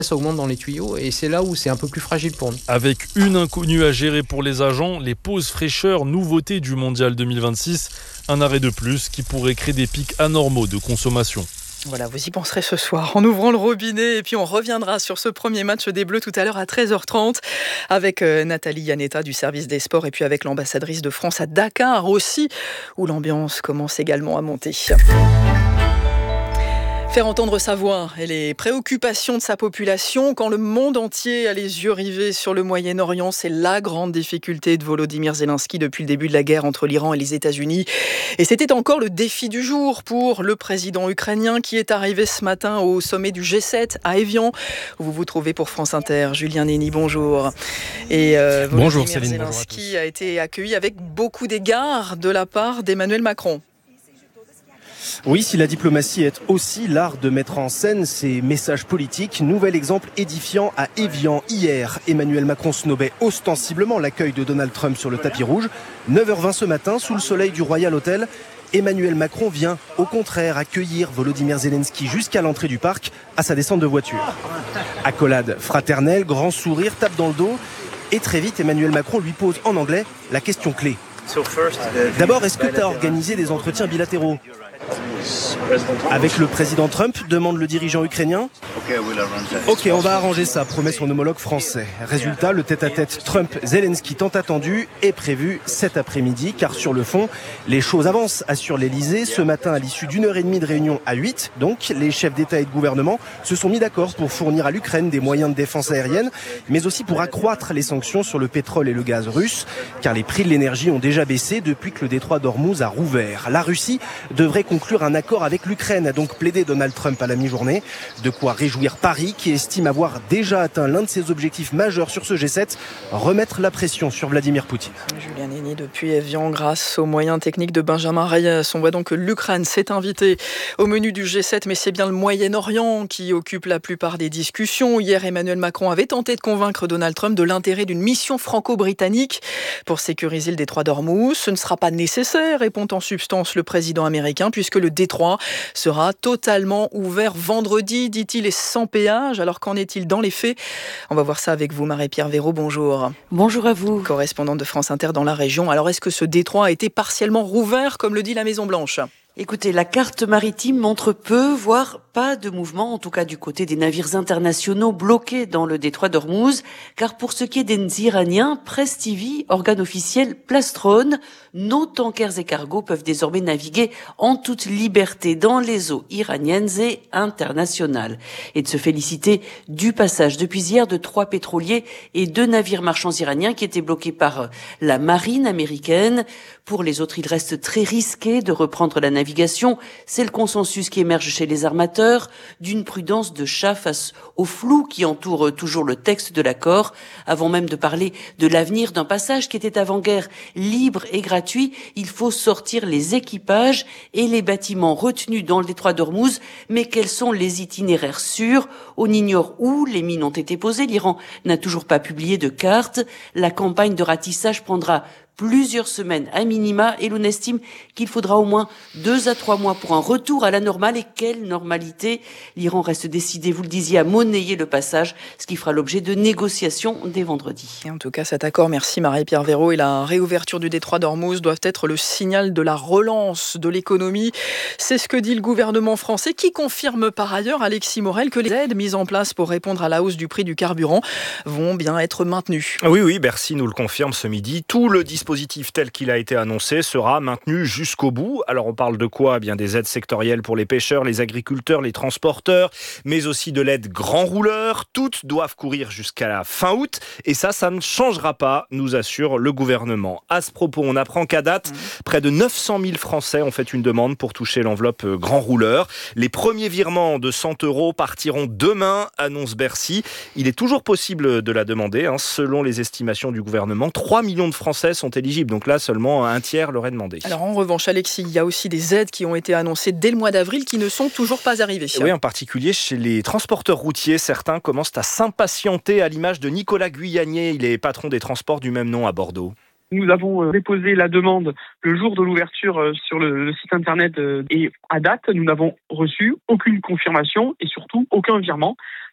Ça augmente dans les tuyaux et c'est là où c'est un peu plus fragile pour nous. Avec une inconnue à gérer pour les agents, les pauses fraîcheurs, nouveauté du Mondial 2026, un arrêt de plus qui pourrait créer des pics anormaux de consommation. Voilà, vous y penserez ce soir en ouvrant le robinet et puis on reviendra sur ce premier match des Bleus tout à l'heure à 13h30 avec Nathalie Yanetta du service des sports et puis avec l'ambassadrice de France à Dakar aussi où l'ambiance commence également à monter. Faire entendre sa voix et les préoccupations de sa population quand le monde entier a les yeux rivés sur le Moyen-Orient, c'est la grande difficulté de Volodymyr Zelensky depuis le début de la guerre entre l'Iran et les États-Unis. Et c'était encore le défi du jour pour le président ukrainien qui est arrivé ce matin au sommet du G7 à Évian, où vous vous trouvez pour France Inter. Julien Néni, bonjour. Et bonjour Volodymyr Céline, Zelensky a été accueilli avec beaucoup d'égards de la part d'Emmanuel Macron. Oui, si la diplomatie est aussi l'art de mettre en scène ses messages politiques, nouvel exemple édifiant à Évian hier. Emmanuel Macron snobait ostensiblement l'accueil de Donald Trump sur le tapis rouge. 9h20 ce matin, sous le soleil du Royal Hotel, Emmanuel Macron vient au contraire accueillir Volodymyr Zelensky jusqu'à l'entrée du parc à sa descente de voiture. Accolade fraternelle, grand sourire, tape dans le dos. Et très vite, Emmanuel Macron lui pose en anglais la question clé. D'abord, est-ce que tu as organisé des entretiens bilatéraux ? Avec le président Trump, demande le dirigeant ukrainien. Ok, on va arranger ça, promet son homologue français. Résultat, le tête-à-tête Trump-Zelensky tant attendu est prévu cet après-midi, car sur le fond, les choses avancent, assure l'Elysée. Ce matin, à l'issue d'une heure et demie de réunion à 8, donc, les chefs d'État et de gouvernement se sont mis d'accord pour fournir à l'Ukraine des moyens de défense aérienne, mais aussi pour accroître les sanctions sur le pétrole et le gaz russe, car les prix de l'énergie ont déjà baissé depuis que le détroit d'Ormuz a rouvert. La Russie devrait conclure un accord avec l'Ukraine, a donc plaidé Donald Trump à la mi-journée. De quoi réjouir Paris, qui estime avoir déjà atteint l'un de ses objectifs majeurs sur ce G7, remettre la pression sur Vladimir Poutine. Julien Néni depuis Évian, grâce aux moyens techniques de Benjamin Reyes. On voit donc que l'Ukraine s'est invitée au menu du G7, mais c'est bien le Moyen-Orient qui occupe la plupart des discussions. Hier, Emmanuel Macron avait tenté de convaincre Donald Trump de l'intérêt d'une mission franco-britannique pour sécuriser le détroit d'Ormuz. Ce ne sera pas nécessaire, répond en substance le président américain, puisque le détroit sera totalement ouvert vendredi, dit-il, et sans péage. Alors qu'en est-il dans les faits ? On va voir ça avec vous, Marie-Pierre Véraud. Bonjour. Bonjour à vous. Correspondante de France Inter dans la région. Alors, est-ce que ce détroit a été partiellement rouvert, comme le dit la Maison-Blanche ? Écoutez, la carte maritime montre peu, voire pas de mouvement, en tout cas du côté des navires internationaux bloqués dans le détroit d'Ormuz, car pour ce qui est des Iraniens, Press TV, organe officiel Plastron, nos tankers et cargos peuvent désormais naviguer en toute liberté dans les eaux iraniennes et internationales. Et de se féliciter du passage depuis hier de 3 pétroliers et 2 navires marchands iraniens qui étaient bloqués par la marine américaine. Pour les autres, il reste très risqué de reprendre la navigation. C'est le consensus qui émerge chez les armateurs d'une prudence de chat face au flou qui entoure toujours le texte de l'accord. Avant même de parler de l'avenir d'un passage qui était avant-guerre libre et gratuit, il faut sortir les équipages et les bâtiments retenus dans le détroit d'Ormuz. Mais quels sont les itinéraires sûrs ? On ignore où les mines ont été posées. L'Iran n'a toujours pas publié de carte. La campagne de ratissage prendra plusieurs semaines à minima et l'on estime qu'il faudra au moins 2 à 3 mois pour un retour à la normale. Et quelle normalité ? L'Iran reste décidé, vous le disiez, à monnayer le passage, ce qui fera l'objet de négociations dès vendredi. Et en tout cas, cet accord, merci Marie-Pierre Véraud, et la réouverture du détroit d'Ormuz doivent être le signal de la relance de l'économie. C'est ce que dit le gouvernement français, qui confirme par ailleurs, Alexis Morel, que les aides mises en place pour répondre à la hausse du prix du carburant vont bien être maintenues. Oui, Bercy nous le confirme ce midi. Tout le dispositif tel qu'il a été annoncé sera maintenu jusqu'au bout. Alors on parle de quoi ? Bien des aides sectorielles pour les pêcheurs, les agriculteurs, les transporteurs, mais aussi de l'aide grand rouleur. Toutes doivent courir jusqu'à la fin août et ça ne changera pas, nous assure le gouvernement. À ce propos, on apprend qu'à date, près de 900 000 Français ont fait une demande pour toucher l'enveloppe grand rouleur. Les premiers virements de 100 € partiront demain, annonce Bercy. Il est toujours possible de la demander, selon les estimations du gouvernement. 3 millions de Français sont éligibles. Donc là, seulement un tiers l'aurait demandé. Alors en revanche, Alexis, il y a aussi des aides qui ont été annoncées dès le mois d'avril qui ne sont toujours pas arrivées. Oui, en particulier chez les transporteurs routiers. Certains commencent à s'impatienter, à l'image de Nicolas Guyanier. Il est patron des transports du même nom à Bordeaux. Nous avons déposé la demande le jour de l'ouverture sur le site internet et à date, nous n'avons reçu aucune confirmation et surtout aucun virement.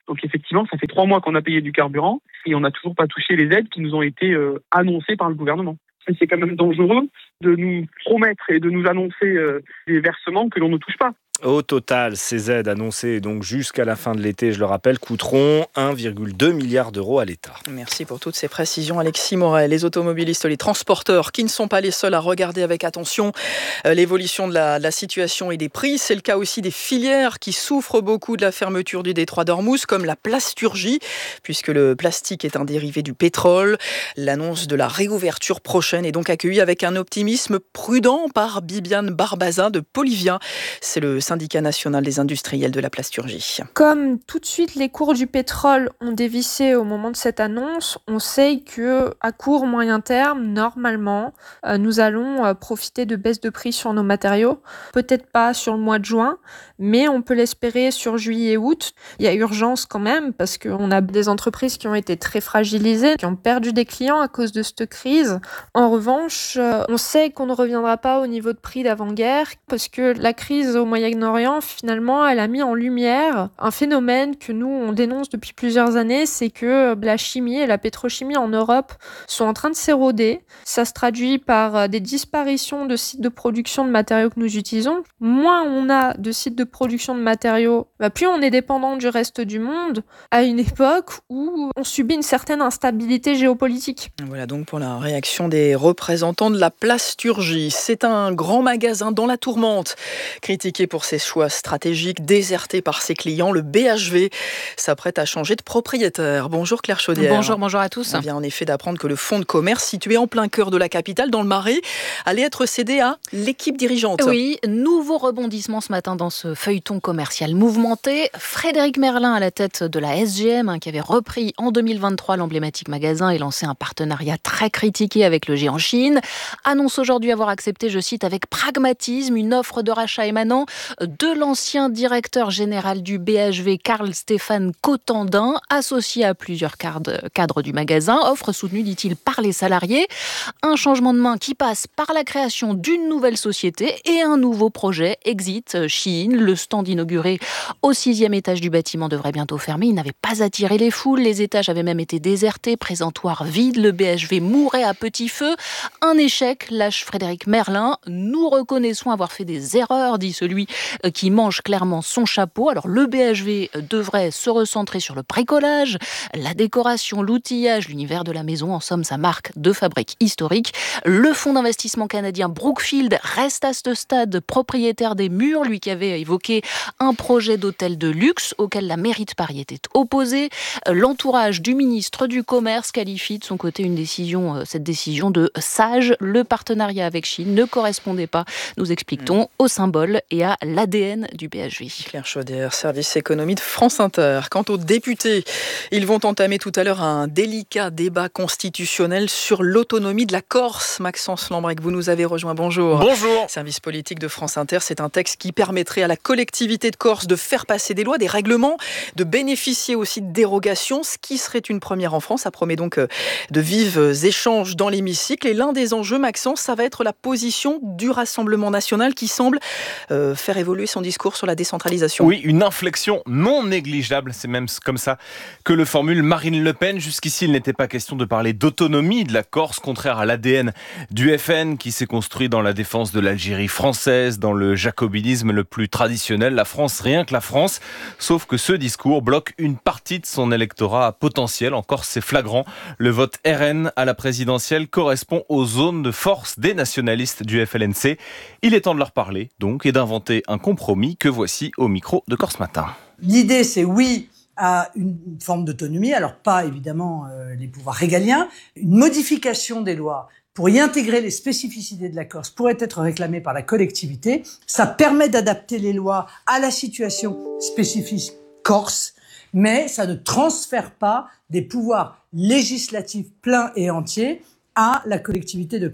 Donc effectivement, ça fait 3 mois qu'on a payé du carburant et on n'a toujours pas touché les aides qui nous ont été annoncées par le gouvernement. C'est quand même dangereux de nous promettre et de nous annoncer des versements que l'on ne touche pas. Au total, ces aides annoncées donc jusqu'à la fin de l'été, je le rappelle, coûteront 1,2 milliard d'euros à l'État. Merci pour toutes ces précisions, Alexis Morel. Les automobilistes, les transporteurs qui ne sont pas les seuls à regarder avec attention l'évolution de la situation et des prix. C'est le cas aussi des filières qui souffrent beaucoup de la fermeture du détroit d'Ormuz, comme la plasturgie, puisque le plastique est un dérivé du pétrole. L'annonce de la réouverture prochaine est donc accueillie avec un optimisme prudent par Bibiane Barbazin de Polyvia. C'est le syndicat national des industriels de la plasturgie. Comme tout de suite les cours du pétrole ont dévissé au moment de cette annonce, on sait que à court moyen terme, normalement, nous allons profiter de baisses de prix sur nos matériaux. Peut-être pas sur le mois de juin, mais on peut l'espérer sur juillet et août. Il y a urgence quand même parce qu'on a des entreprises qui ont été très fragilisées, qui ont perdu des clients à cause de cette crise. En revanche, on sait qu'on ne reviendra pas au niveau de prix d'avant-guerre parce que la crise au Moyen-Orient, finalement, elle a mis en lumière un phénomène que nous, on dénonce depuis plusieurs années, c'est que la chimie et la pétrochimie en Europe sont en train de s'éroder. Ça se traduit par des disparitions de sites de production de matériaux que nous utilisons. Moins on a de sites de production de matériaux, plus on est dépendant du reste du monde, à une époque où on subit une certaine instabilité géopolitique. Voilà donc pour la réaction des représentants de la plasturgie. C'est un grand magasin dans la tourmente, critiqué pour ses choix stratégiques, déserté par ses clients. Le BHV s'apprête à changer de propriétaire. Bonjour Claire Chaudière. Bonjour à tous. On vient en effet d'apprendre que le fonds de commerce situé en plein cœur de la capitale, dans le Marais, allait être cédé à l'équipe dirigeante. Oui, nouveau rebondissement ce matin dans ce feuilleton commercial mouvementé. Frédéric Merlin à la tête de la SGM, qui avait repris en 2023 l'emblématique magasin et lancé un partenariat très critiqué avec le géant Chine, annonce aujourd'hui avoir accepté, je cite, avec pragmatisme, une offre de rachat émanant de l'ancien directeur général du BHV, Carl-Stéphane Cotandin, associé à plusieurs cadres du magasin. Offre soutenue, dit-il, par les salariés. Un changement de main qui passe par la création d'une nouvelle société et un nouveau projet, Exit Chine. Le stand inauguré au 6e étage du bâtiment devrait bientôt fermer. Il n'avait pas attiré les foules. Les étages avaient même été désertés, présentoirs vides. Le BHV mourait à petit feu. Un échec, lâche Frédéric Merlin. Nous reconnaissons avoir fait des erreurs, dit celui qui mange clairement son chapeau. Alors le BHV devrait se recentrer sur le bricolage, la décoration, l'outillage, l'univers de la maison, en somme sa marque de fabrique historique. Le fonds d'investissement canadien Brookfield reste à ce stade propriétaire des murs, lui qui avait évoqué un projet d'hôtel de luxe auquel la mairie de Paris était opposée. L'entourage du ministre du Commerce qualifie de son côté cette décision de sage. Le partenariat avec Chine ne correspondait pas, nous explique-t-on, au symbole et à l'ADN du BHV. Claire Chaudière, service économie de France Inter. Quant aux députés, ils vont entamer tout à l'heure un délicat débat constitutionnel sur l'autonomie de la Corse. Maxence Lambrec, vous nous avez rejoint. Bonjour. Bonjour. Service politique de France Inter, c'est un texte qui permettrait à la collectivité de Corse de faire passer des lois, des règlements, de bénéficier aussi de dérogations, ce qui serait une première en France. Ça promet donc de vifs échanges dans l'hémicycle. Et l'un des enjeux, Maxence, ça va être la position du Rassemblement national qui semble faire évoluer son discours sur la décentralisation. Oui, une inflexion non négligeable, c'est même comme ça que le formule Marine Le Pen. Jusqu'ici, il n'était pas question de parler d'autonomie de la Corse, contraire à l'ADN du FN qui s'est construit dans la défense de l'Algérie française, dans le jacobinisme le plus traditionnel, la France, rien que la France. Sauf que ce discours bloque une partie de son électorat potentiel. En Corse, c'est flagrant. Le vote RN à la présidentielle correspond aux zones de force des nationalistes du FLNC. Il est temps de leur parler, donc, et d'inventer un compromis que voici au micro de Corse Matin. L'idée, c'est oui à une forme d'autonomie, alors pas évidemment les pouvoirs régaliens, une modification des lois pour y intégrer les spécificités de la Corse pourrait être réclamée par la collectivité. Ça permet d'adapter les lois à la situation spécifique corse, mais ça ne transfère pas des pouvoirs législatifs pleins et entiers à la collectivité de Corse.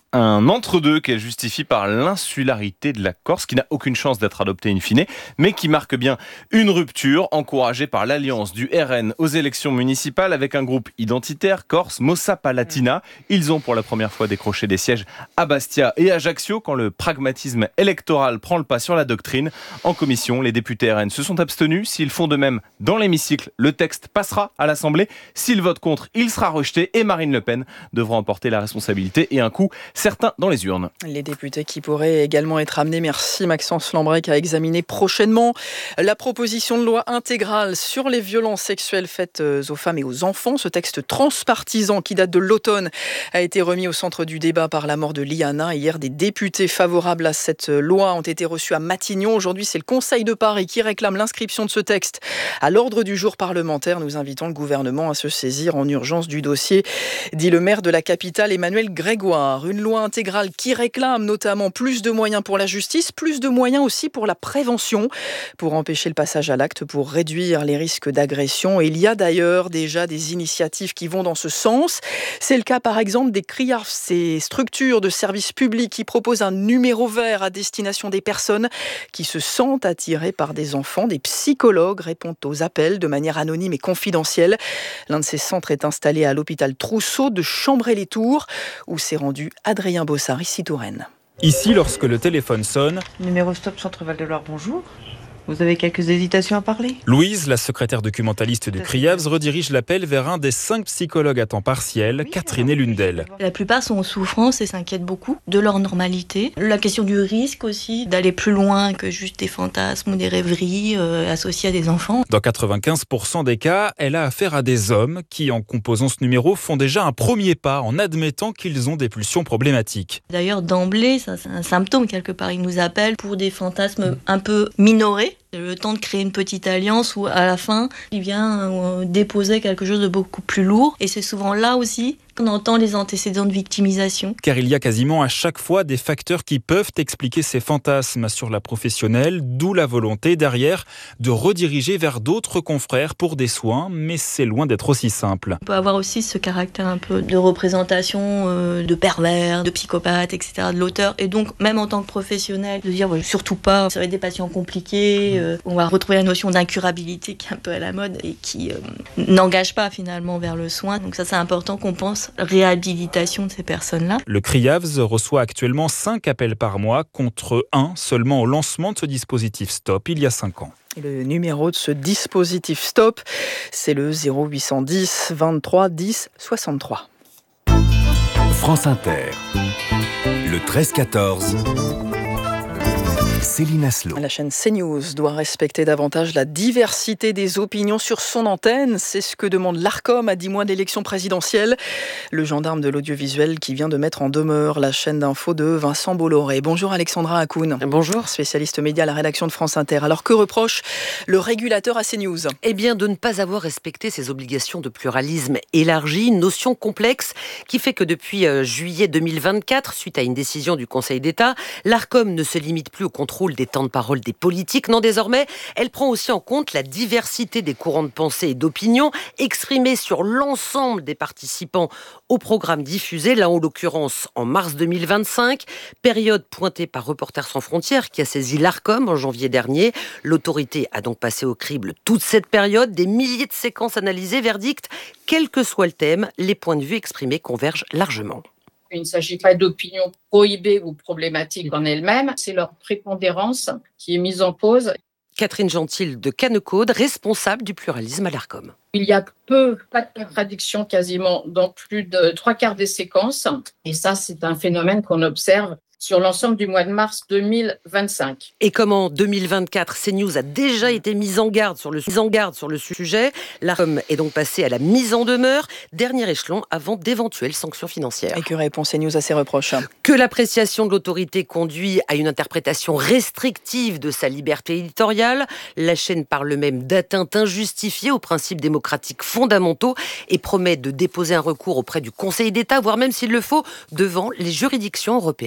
Un entre-deux qu'elle justifie par l'insularité de la Corse, qui n'a aucune chance d'être adoptée in fine, mais qui marque bien une rupture encouragée par l'alliance du RN aux élections municipales avec un groupe identitaire corse, Mossa Palatina. Ils ont pour la première fois décroché des sièges à Bastia et Ajaccio quand le pragmatisme électoral prend le pas sur la doctrine. En commission, les députés RN se sont abstenus. S'ils font de même dans l'hémicycle, le texte passera à l'Assemblée. S'ils votent contre, il sera rejeté et Marine Le Pen devra en porter la responsabilité et un coup certains dans les urnes. Les députés qui pourraient également être amenés, merci Maxence Lambrec, à examiner prochainement la proposition de loi intégrale sur les violences sexuelles faites aux femmes et aux enfants. Ce texte transpartisan qui date de l'automne a été remis au centre du débat par la mort de Liana. Hier, des députés favorables à cette loi ont été reçus à Matignon. Aujourd'hui, c'est le Conseil de Paris qui réclame l'inscription de ce texte à l'ordre du jour parlementaire. Nous invitons le gouvernement à se saisir en urgence du dossier, dit le maire de la capitale, Emmanuel Grégoire. Une loi intégrale qui réclame notamment plus de moyens pour la justice, plus de moyens aussi pour la prévention, pour empêcher le passage à l'acte, pour réduire les risques d'agression. Et il y a d'ailleurs déjà des initiatives qui vont dans ce sens. C'est le cas par exemple des CRIAF, ces structures de services publics qui proposent un numéro vert à destination des personnes qui se sentent attirées par des enfants. Des psychologues répondent aux appels de manière anonyme et confidentielle. L'un de ces centres est installé à l'hôpital Trousseau de Chambray-les-Tours, où s'est rendu Adrien Bossard, ici Touraine. Ici, lorsque le téléphone sonne... Numéro stop Centre Val-de-Loire, bonjour. Vous avez quelques hésitations à parler ? Louise, la secrétaire documentaliste de CRIAVS, redirige l'appel vers un des 5 psychologues à temps partiel. Catherine est l'une d'elles. La plupart sont en souffrance et s'inquiètent beaucoup de leur normalité. La question du risque aussi, d'aller plus loin que juste des fantasmes ou des rêveries associées à des enfants. Dans 95% des cas, elle a affaire à des hommes qui, en composant ce numéro, font déjà un premier pas en admettant qu'ils ont des pulsions problématiques. D'ailleurs, d'emblée, ça c'est un symptôme quelque part. Ils nous appellent pour des fantasmes un peu minorés. Le temps de créer une petite alliance où à la fin, il vient déposer quelque chose de beaucoup plus lourd. Et c'est souvent là aussi qu'on entend les antécédents de victimisation. Car il y a quasiment à chaque fois des facteurs qui peuvent expliquer ces fantasmes sur la professionnelle, d'où la volonté derrière de rediriger vers d'autres confrères pour des soins, mais c'est loin d'être aussi simple. On peut avoir aussi ce caractère un peu de représentation de pervers, de psychopathe, etc. de l'auteur. Et donc, même en tant que professionnel, de dire surtout pas, ça va être des patients compliqués. On va retrouver la notion d'incurabilité qui est un peu à la mode et qui n'engage pas finalement vers le soin. Donc ça, c'est important qu'on pense réhabilitation de ces personnes-là. Le CRIAVS reçoit actuellement 5 appels par mois contre 1 seulement au lancement de ce dispositif STOP il y a 5 ans. Et le numéro de ce dispositif STOP, c'est le 0810 23 10 63. France Inter, le 13-14. Céline Aslo. La chaîne CNews doit respecter davantage la diversité des opinions sur son antenne. C'est ce que demande l'Arcom à 10 mois d'élection présidentielle. Le gendarme de l'audiovisuel qui vient de mettre en demeure la chaîne d'info de Vincent Bolloré. Bonjour Alexandra Akoun. Bonjour. Spécialiste média à la rédaction de France Inter. Alors que reproche le régulateur à CNews ? Eh bien de ne pas avoir respecté ses obligations de pluralisme élargi, une notion complexe qui fait que depuis juillet 2024, suite à une décision du Conseil d'État, l'Arcom ne se limite plus au contrôle des temps de parole des politiques. Non, désormais, elle prend aussi en compte la diversité des courants de pensée et d'opinion exprimés sur l'ensemble des participants au programme diffusé, là en l'occurrence en mars 2025, période pointée par Reporters sans frontières qui a saisi l'Arcom en janvier dernier. L'autorité a donc passé au crible toute cette période, des milliers de séquences analysées, verdict, quel que soit le thème, les points de vue exprimés convergent largement. Il ne s'agit pas d'opinions prohibées ou problématiques en elles-mêmes, c'est leur prépondérance qui est mise en cause. Catherine Gentil de Cannecaude, responsable du pluralisme à l'Arcom. Il y a pas de contradiction quasiment dans plus de 3/4 des séquences. Et ça, c'est un phénomène qu'on observe sur l'ensemble du mois de mars 2025. Et comme en 2024, CNews a déjà été mise en garde sur le sujet, l'Arcom est donc passée à la mise en demeure, dernier échelon avant d'éventuelles sanctions financières. Et que répond CNews à ces reproches ? Que l'appréciation de l'autorité conduit à une interprétation restrictive de sa liberté éditoriale. La chaîne parle même d'atteinte injustifiée aux principes démocratiques fondamentaux et promet de déposer un recours auprès du Conseil d'État, voire même s'il le faut, devant les juridictions européennes compétentes.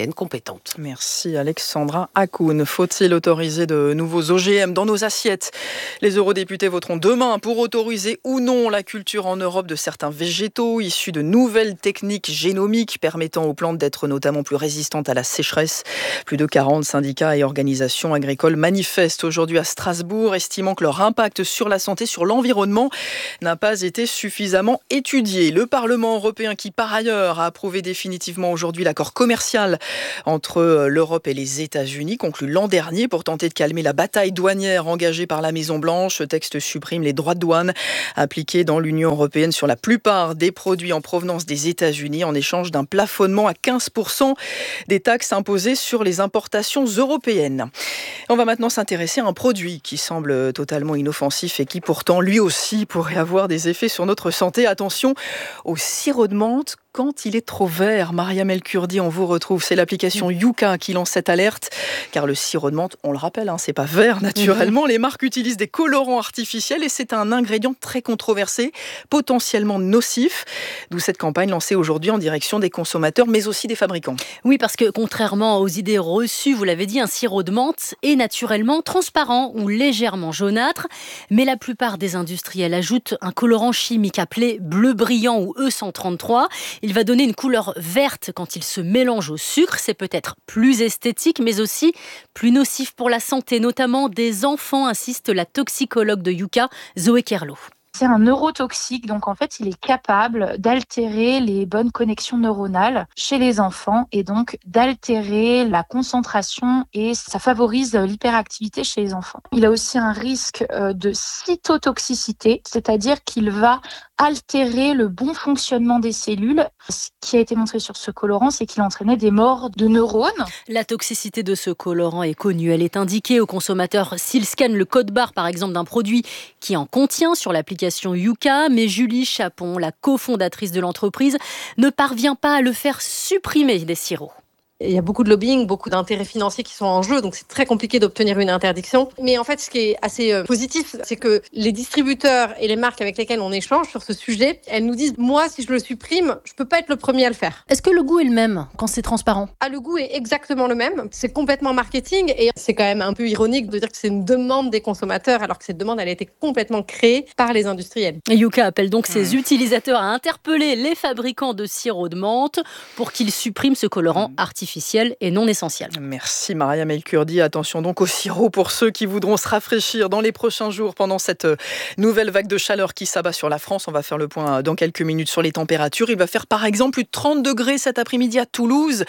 compétente. Merci Alexandra Hakoun. Faut-il autoriser de nouveaux OGM dans nos assiettes ? Les eurodéputés voteront demain pour autoriser ou non la culture en Europe de certains végétaux issus de nouvelles techniques génomiques permettant aux plantes d'être notamment plus résistantes à la sécheresse. Plus de 40 syndicats et organisations agricoles manifestent aujourd'hui à Strasbourg, estimant que leur impact sur la santé, sur l'environnement, n'a pas été suffisamment étudié. Le Parlement européen qui, par ailleurs, a approuvé définitivement aujourd'hui l'accord commercial entre l'Europe et les États-Unis, conclu l'an dernier pour tenter de calmer la bataille douanière engagée par la Maison-Blanche. Ce texte supprime les droits de douane appliqués dans l'Union européenne sur la plupart des produits en provenance des États-Unis en échange d'un plafonnement à 15% des taxes imposées sur les importations européennes. On va maintenant s'intéresser à un produit qui semble totalement inoffensif et qui pourtant lui aussi pourrait avoir des effets sur notre santé. Attention au sirop de menthe quand il est trop vert. Mariam El Kurdi, on vous retrouve. C'est l'application Yuka qui lance cette alerte. Car le sirop de menthe, on le rappelle, c'est pas vert naturellement. Les marques utilisent des colorants artificiels et c'est un ingrédient très controversé, potentiellement nocif. D'où cette campagne lancée aujourd'hui en direction des consommateurs, mais aussi des fabricants. Oui, parce que contrairement aux idées reçues, vous l'avez dit, un sirop de menthe est naturellement transparent ou légèrement jaunâtre. Mais la plupart des industriels ajoutent un colorant chimique appelé bleu brillant ou E133. Il va donner une couleur verte quand il se mélange au sucre. C'est peut-être plus esthétique, mais aussi plus nocif pour la santé, notamment des enfants, insiste la toxicologue de Yuka, Zoé Kerlo. C'est un neurotoxique, donc en fait, il est capable d'altérer les bonnes connexions neuronales chez les enfants et donc d'altérer la concentration et ça favorise l'hyperactivité chez les enfants. Il a aussi un risque de cytotoxicité, c'est-à-dire qu'il va altérer le bon fonctionnement des cellules. Ce qui a été montré sur ce colorant, c'est qu'il entraînait des morts de neurones. La toxicité de ce colorant est connue. Elle est indiquée aux consommateurs s'ils scannent le code barre, par exemple, d'un produit qui en contient sur l'application Yuka. Mais Julie Chapon, la cofondatrice de l'entreprise, ne parvient pas à le faire supprimer des sirops. Il y a beaucoup de lobbying, beaucoup d'intérêts financiers qui sont en jeu, donc c'est très compliqué d'obtenir une interdiction. Mais en fait, ce qui est assez positif, c'est que les distributeurs et les marques avec lesquelles on échange sur ce sujet, elles nous disent « Moi, si je le supprime, je peux pas être le premier à le faire ». Est-ce que le goût est le même quand c'est transparent ? Le goût est exactement le même. C'est complètement marketing et c'est quand même un peu ironique de dire que c'est une demande des consommateurs alors que cette demande, elle a été complètement créée par les industriels. Yuka appelle donc ses utilisateurs à interpeller les fabricants de sirop de menthe pour qu'ils suppriment ce colorant artificiel et non essentiel. Merci Mariam El Kurdi. Attention donc au sirop pour ceux qui voudront se rafraîchir dans les prochains jours pendant cette nouvelle vague de chaleur qui s'abat sur la France. On va faire le point dans quelques minutes sur les températures. Il va faire par exemple plus de 30 degrés cet après-midi à Toulouse.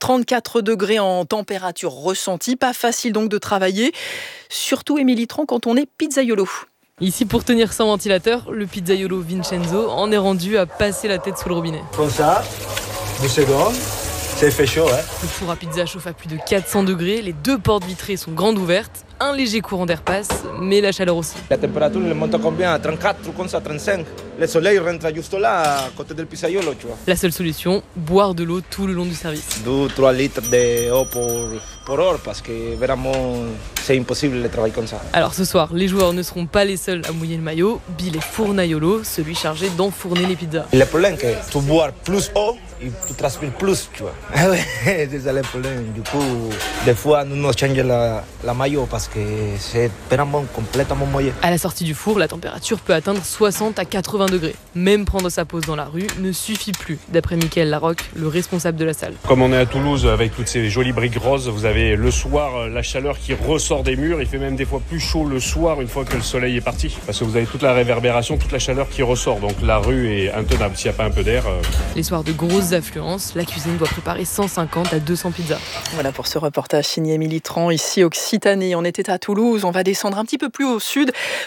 34 degrés en température ressentie. Pas facile donc de travailler. Surtout, Émilie Tron, quand on est pizzaiolo. Ici, pour tenir sans ventilateur, le pizzaiolo Vincenzo en est rendu à passer la tête sous le robinet. Comme ça, 2 secondes. Ça fait chaud, hein. Le four à pizza chauffe à plus de 400 degrés, les 2 portes vitrées sont grandes ouvertes, un léger courant d'air passe, mais la chaleur aussi. La température elle monte à combien? À 34, comme ça, 35. Le soleil rentre juste là, à côté du pizzaiolo, tu vois. La seule solution, boire de l'eau tout le long du service. 2-3 litres d'eau pour heure, parce que vraiment, c'est impossible de travailler comme ça. Alors ce soir, les joueurs ne seront pas les seuls à mouiller le maillot. Bill est fournaiolo, celui chargé d'enfourner les pizzas. Le problème, c'est que tu bois plus eau, et tu transpires plus, tu vois. C'est ça le problème. Du coup, des fois, nous changeons la maillot parce que c'est vraiment complètement mouillé. À la sortie du four, la température peut atteindre 60 à 80 degrés. Même prendre sa pause dans la rue ne suffit plus, d'après Mickaël Larocque, le responsable de la salle. Comme on est à Toulouse avec toutes ces jolies briques roses, vous avez le soir la chaleur qui ressort des murs. Il fait même des fois plus chaud le soir une fois que le soleil est parti. Parce que vous avez toute la réverbération, toute la chaleur qui ressort. Donc la rue est intenable s'il n'y a pas un peu d'air. Les soirs de grosses affluences, la cuisine doit préparer 150 à 200 pizzas. Voilà pour ce reportage signé Émilie Tran, ici Occitanie. On était à Toulouse, on va descendre un petit peu plus au sud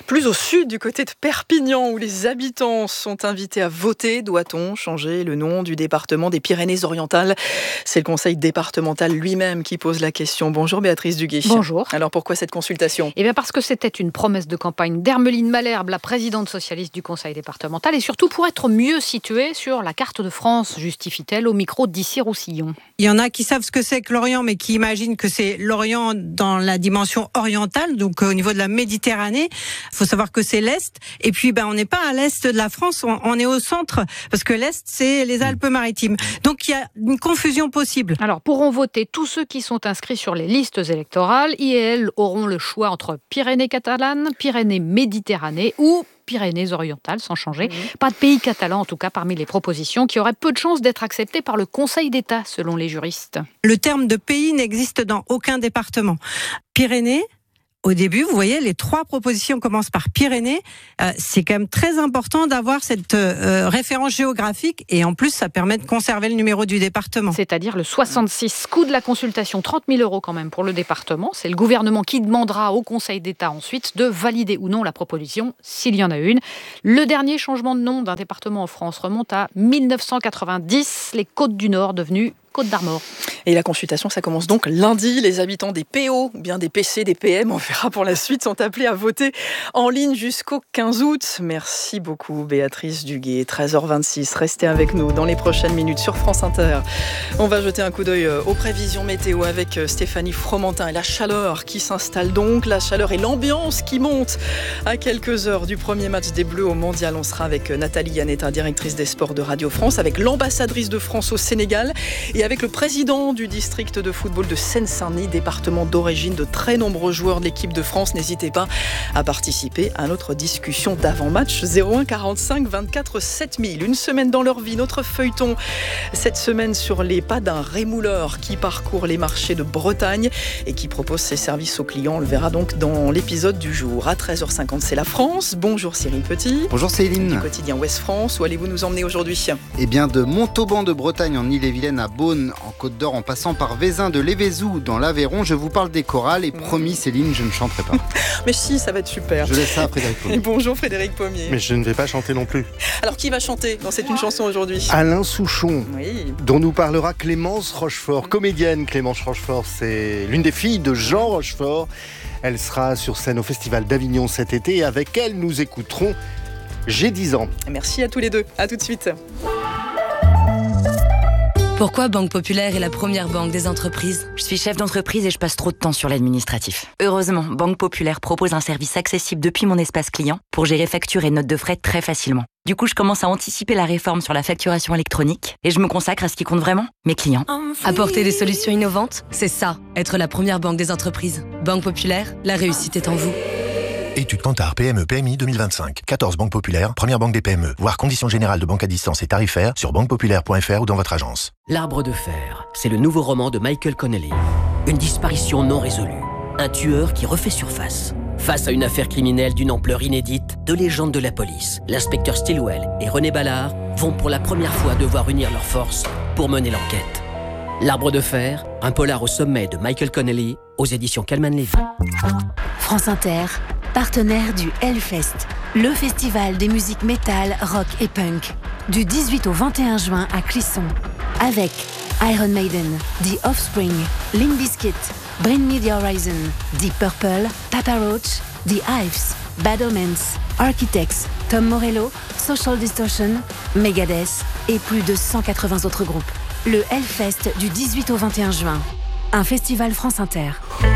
du côté de Perpignan, où les habitants sont invités à voter. Doit-on changer le nom du département des Pyrénées-Orientales ? C'est le conseil départemental lui-même qui pose la question. Bonjour Béatrice Duguay. Bonjour. Alors pourquoi cette consultation ? Eh bien parce que c'était une promesse de campagne d'Hermeline Malherbe, la présidente socialiste du conseil départemental, et surtout pour être mieux située sur la carte de France, justifie confie-t-elle au micro d'Issy Roussillon. Il y en a qui savent ce que c'est que l'Orient, mais qui imaginent que c'est l'Orient dans la dimension orientale, donc au niveau de la Méditerranée. Il faut savoir que c'est l'Est. Et puis, on n'est pas à l'Est de la France, on est au centre, parce que l'Est, c'est les Alpes-Maritimes. Donc, il y a une confusion possible. Alors, pourront voter tous ceux qui sont inscrits sur les listes électorales. Ils et elles auront le choix entre Pyrénées catalanes, Pyrénées méditerranée ou Pyrénées-Orientales, sans changer. Pas de pays catalan, en tout cas, parmi les propositions, qui auraient peu de chances d'être acceptées par le Conseil d'État, selon les juristes. Le terme de pays n'existe dans aucun département. Pyrénées, au début, vous voyez, les 3 propositions commencent par Pyrénées. C'est quand même très important d'avoir cette référence géographique et en plus, ça permet de conserver le numéro du département. C'est-à-dire le 66. Coût de la consultation, 30 000 € quand même pour le département. C'est le gouvernement qui demandera au Conseil d'État ensuite de valider ou non la proposition, s'il y en a une. Le dernier changement de nom d'un département en France remonte à 1990, les Côtes du Nord devenues Côte d'Armor. Et la consultation, ça commence donc lundi. Les habitants des PO, ou bien des PC, des PM, on verra pour la suite, sont appelés à voter en ligne jusqu'au 15 août. Merci beaucoup Béatrice Duguet. 13h26, restez avec nous dans les prochaines minutes sur France Inter. On va jeter un coup d'œil aux prévisions météo avec Stéphanie Fromentin et la chaleur qui s'installe donc. La chaleur et l'ambiance qui monte à quelques heures du premier match des Bleus au Mondial. On sera avec Nathalie Yanetta, directrice des sports de Radio France, avec l'ambassadrice de France au Sénégal et avec le président du district de football de Seine-Saint-Denis, département d'origine de très nombreux joueurs de l'équipe de France. N'hésitez pas à participer à notre discussion d'avant-match 01 45 24 7000. Une semaine dans leur vie, notre feuilleton cette semaine sur les pas d'un rémouleur qui parcourt les marchés de Bretagne et qui propose ses services aux clients. On le verra donc dans l'épisode du jour. À 13h50, c'est la France. Bonjour Cyril Petit. Bonjour Céline. Du quotidien Ouest France. Où allez-vous nous emmener aujourd'hui ? Eh bien, de Montauban de Bretagne en Ille-et-Vilaine à Beaune en Côte d'Or en passant par Vézin de Lévézou dans l'Aveyron, je vous parle des chorales et promis Céline, je ne chanterai pas. Mais si, ça va être super. Je laisse ça à Frédéric Pommier. Bonjour Frédéric Pommier. Mais je ne vais pas chanter non plus. Alors qui va chanter dans C'est une chanson aujourd'hui ? Alain Souchon, oui, dont nous parlera Clémence Rochefort, comédienne. Clémence Rochefort, c'est l'une des filles de Jean Rochefort. Elle sera sur scène au Festival d'Avignon cet été et avec elle, nous écouterons J'ai 10 ans. Merci à tous les deux. À tout de suite. Pourquoi Banque Populaire est la première banque des entreprises ? Je suis chef d'entreprise et je passe trop de temps sur l'administratif. Heureusement, Banque Populaire propose un service accessible depuis mon espace client pour gérer factures et notes de frais très facilement. Du coup, je commence à anticiper la réforme sur la facturation électronique et je me consacre à ce qui compte vraiment, mes clients. Apporter des solutions innovantes, c'est ça, être la première banque des entreprises. Banque Populaire, la réussite est en vous. Étude Kantar PME PMI 2025. 14 banques populaires, première banque des PME. Voir conditions générales de banque à distance et tarifaires sur banquepopulaire.fr ou dans votre agence. L'Arbre de fer, c'est le nouveau roman de Michael Connelly. Une disparition non résolue. Un tueur qui refait surface. Face à une affaire criminelle d'une ampleur inédite, deux légendes de la police, l'inspecteur Stilwell et René Ballard, vont pour la première fois devoir unir leurs forces pour mener l'enquête. L'Arbre de fer, un polar au sommet de Michael Connelly, aux éditions Calman Levy. France Inter, partenaire du Hellfest, le festival des musiques métal, rock et punk, du 18 au 21 juin à Clisson, avec Iron Maiden, The Offspring, Limp Bizkit, Bring Me The Horizon, Deep Purple, Papa Roach, The Hives, Bad Omens, Architects, Tom Morello, Social Distortion, Megadeth et plus de 180 autres groupes. Le Hellfest du 18 au 21 juin, un festival France Inter.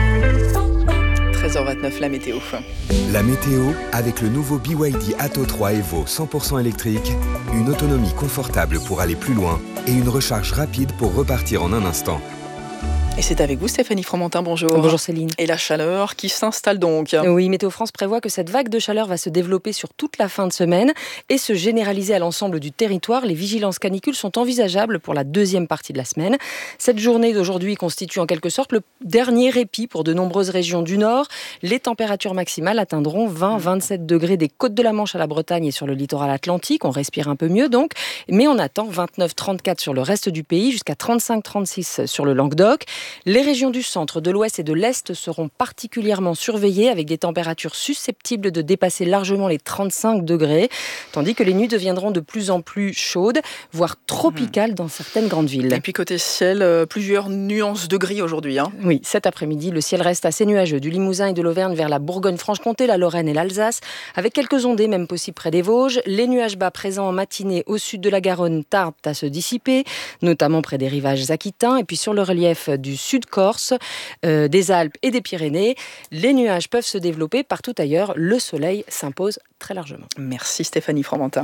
13h29, la météo. La météo avec le nouveau BYD Atto 3 Evo 100% électrique, une autonomie confortable pour aller plus loin et une recharge rapide pour repartir en un instant. Et c'est avec vous Stéphanie Fromentin, bonjour. Bonjour Céline. Et la chaleur qui s'installe donc. Oui, Météo France prévoit que cette vague de chaleur va se développer sur toute la fin de semaine et se généraliser à l'ensemble du territoire. Les vigilances canicules sont envisageables pour la deuxième partie de la semaine. Cette journée d'aujourd'hui constitue en quelque sorte le dernier répit pour de nombreuses régions du Nord. Les températures maximales atteindront 20-27 degrés des côtes de la Manche à la Bretagne et sur le littoral atlantique. On respire un peu mieux donc, mais on attend 29-34 sur le reste du pays, jusqu'à 35-36 sur le Languedoc. Les régions du centre, de l'ouest et de l'est seront particulièrement surveillées avec des températures susceptibles de dépasser largement les 35 degrés, tandis que les nuits deviendront de plus en plus chaudes, voire tropicales dans certaines grandes villes. Et puis côté ciel, plusieurs nuances de gris aujourd'hui. Oui, cet après-midi, le ciel reste assez nuageux du Limousin et de l'Auvergne vers la Bourgogne-Franche-Comté, la Lorraine et l'Alsace, avec quelques ondées même possibles près des Vosges. Les nuages bas présents en matinée au sud de la Garonne tardent à se dissiper, notamment près des rivages aquitains. Et puis sur le relief du sud-Corse, des Alpes et des Pyrénées, les nuages peuvent se développer. Partout ailleurs, le soleil s'impose très largement. Merci Stéphanie Fromentin.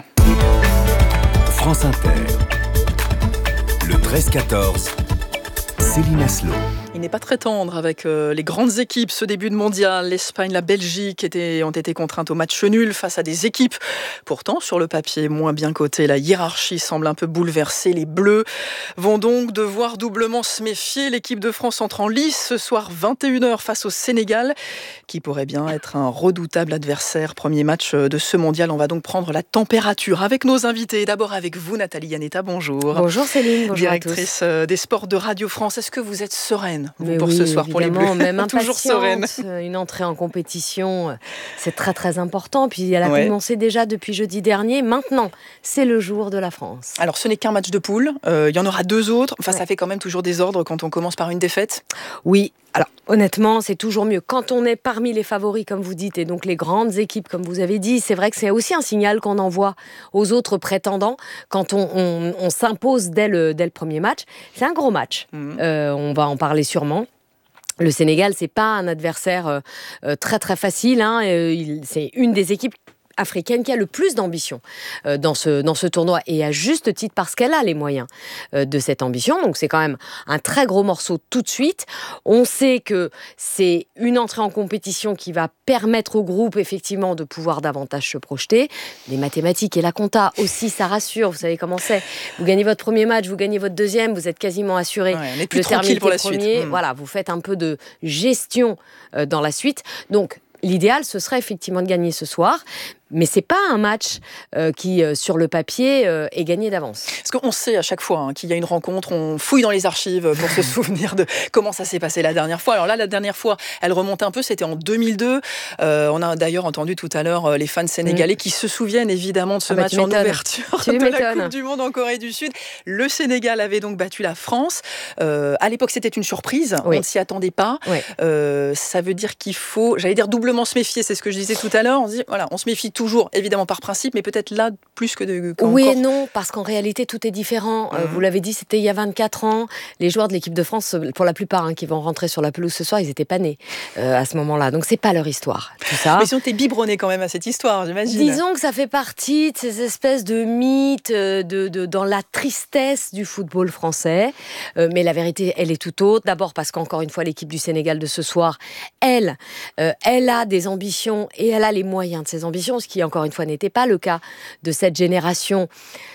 France Inter. Le 13-14. Céline Aslo. Il n'est pas très tendre avec les grandes équipes ce début de mondial. L'Espagne, la Belgique ont été contraintes au match nul face à des équipes pourtant sur le papier moins bien cotées. La hiérarchie semble un peu bouleversée. Les Bleus vont donc devoir doublement se méfier. L'équipe de France entre en lice ce soir 21h face au Sénégal qui pourrait bien être un redoutable adversaire. Premier match de ce mondial. On va donc prendre la température avec nos invités. D'abord avec vous Nathalie Yanetta, bonjour. Bonjour Céline, bonjour directrice à tous. Des sports de Radio France. Est-ce que vous êtes sereine pour ce soir, pour les Bleus? Même toujours sereine. Une entrée en compétition, c'est très très important. Puis elle a commencé déjà depuis jeudi dernier. Maintenant, c'est le jour de la France. Alors ce n'est qu'un match de poule. Il y en aura 2 autres. Enfin, ça fait quand même toujours des ordres quand on commence par une défaite. Oui. Alors, honnêtement, c'est toujours mieux. Quand on est parmi les favoris, comme vous dites, et donc les grandes équipes, comme vous avez dit, c'est vrai que c'est aussi un signal qu'on envoie aux autres prétendants quand on s'impose dès le premier match. C'est un gros match. On va en parler sûrement. Le Sénégal, c'est pas un adversaire très très facile. C'est une des équipes africaine qui a le plus d'ambition dans ce tournoi, et à juste titre parce qu'elle a les moyens de cette ambition. Donc c'est quand même un très gros morceau tout de suite. On sait que c'est une entrée en compétition qui va permettre au groupe effectivement de pouvoir davantage se projeter. Les mathématiques et la compta aussi, ça rassure. Vous savez comment c'est. Vous gagnez votre premier match, vous gagnez votre deuxième, vous êtes quasiment assuré de terminer pour la suite. Voilà, vous faites un peu de gestion dans la suite. Donc l'idéal, ce serait effectivement de gagner ce soir. Mais c'est pas un match qui, sur le papier, est gagné d'avance. Parce qu'on sait à chaque fois qu'il y a une rencontre, on fouille dans les archives pour se souvenir de comment ça s'est passé la dernière fois. Alors là, la dernière fois, elle remonte un peu, c'était en 2002. On a d'ailleurs entendu tout à l'heure les fans sénégalais qui se souviennent évidemment de ce match en ouverture de la Coupe du Monde en Corée du Sud. Le Sénégal avait donc battu la France. À l'époque, c'était une surprise. On ne s'y attendait pas. Ça veut dire qu'il faut, doublement se méfier. C'est ce que je disais tout à l'heure. On se dit, voilà, on se méfie toujours, évidemment par principe, mais peut-être là plus que Oui et non, parce qu'en réalité tout est différent. Vous l'avez dit, c'était il y a 24 ans. Les joueurs de l'équipe de France, pour la plupart, qui vont rentrer sur la pelouse ce soir, ils n'étaient pas nés à ce moment-là. Donc c'est pas leur histoire, tout ça. Mais ils ont été biberonnés quand même à cette histoire, j'imagine. Disons que ça fait partie de ces espèces de mythes, dans la tristesse du football français. Mais la vérité, elle est tout autre. D'abord parce qu'encore une fois, l'équipe du Sénégal de ce soir, elle a des ambitions et elle a les moyens de ses ambitions, ce qui, encore une fois, n'était pas le cas de cette génération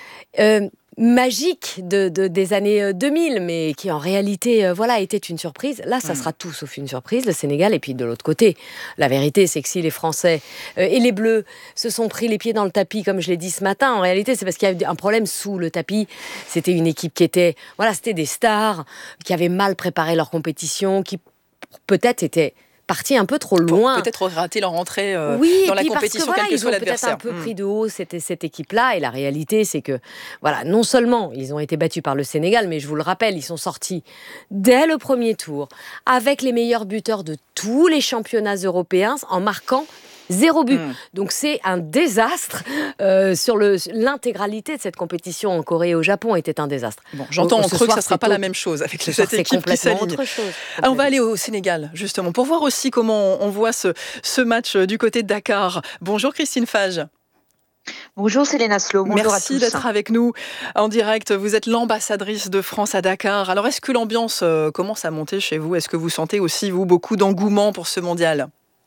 magique des années 2000, mais qui, en réalité, était une surprise. Là, ça sera tout sauf une surprise, le Sénégal. Et puis, de l'autre côté, la vérité, c'est que si les Français et les Bleus se sont pris les pieds dans le tapis, comme je l'ai dit ce matin, en réalité, c'est parce qu'il y a un problème sous le tapis. C'était une équipe qui était... c'était des stars qui avaient mal préparé leur compétition, qui peut-être étaient partis un peu trop loin. Peut-être rater leur entrée dans la compétition, quel que soit l'adversaire. Ils ont peut-être un peu pris de haut cette équipe-là, et la réalité, c'est que, non seulement ils ont été battus par le Sénégal, mais je vous le rappelle, ils sont sortis dès le premier tour avec les meilleurs buteurs de tous les championnats européens en marquant 0 but. Donc c'est un désastre. Sur l'intégralité de cette compétition en Corée et au Japon était un désastre. Bon, j'entends en creux que ça ne sera pas la même chose avec cette équipe qui s'aligne. On va aller au Sénégal, justement, pour voir aussi comment on voit ce match du côté de Dakar. Bonjour Christine Fage. Bonjour Céline Aslo, bonjour Merci à tous. d'être avec nous en direct. Vous êtes l'ambassadrice de France à Dakar. Alors est-ce que l'ambiance commence à monter chez vous? Est-ce que vous sentez aussi, vous, beaucoup d'engouement pour ce mondial?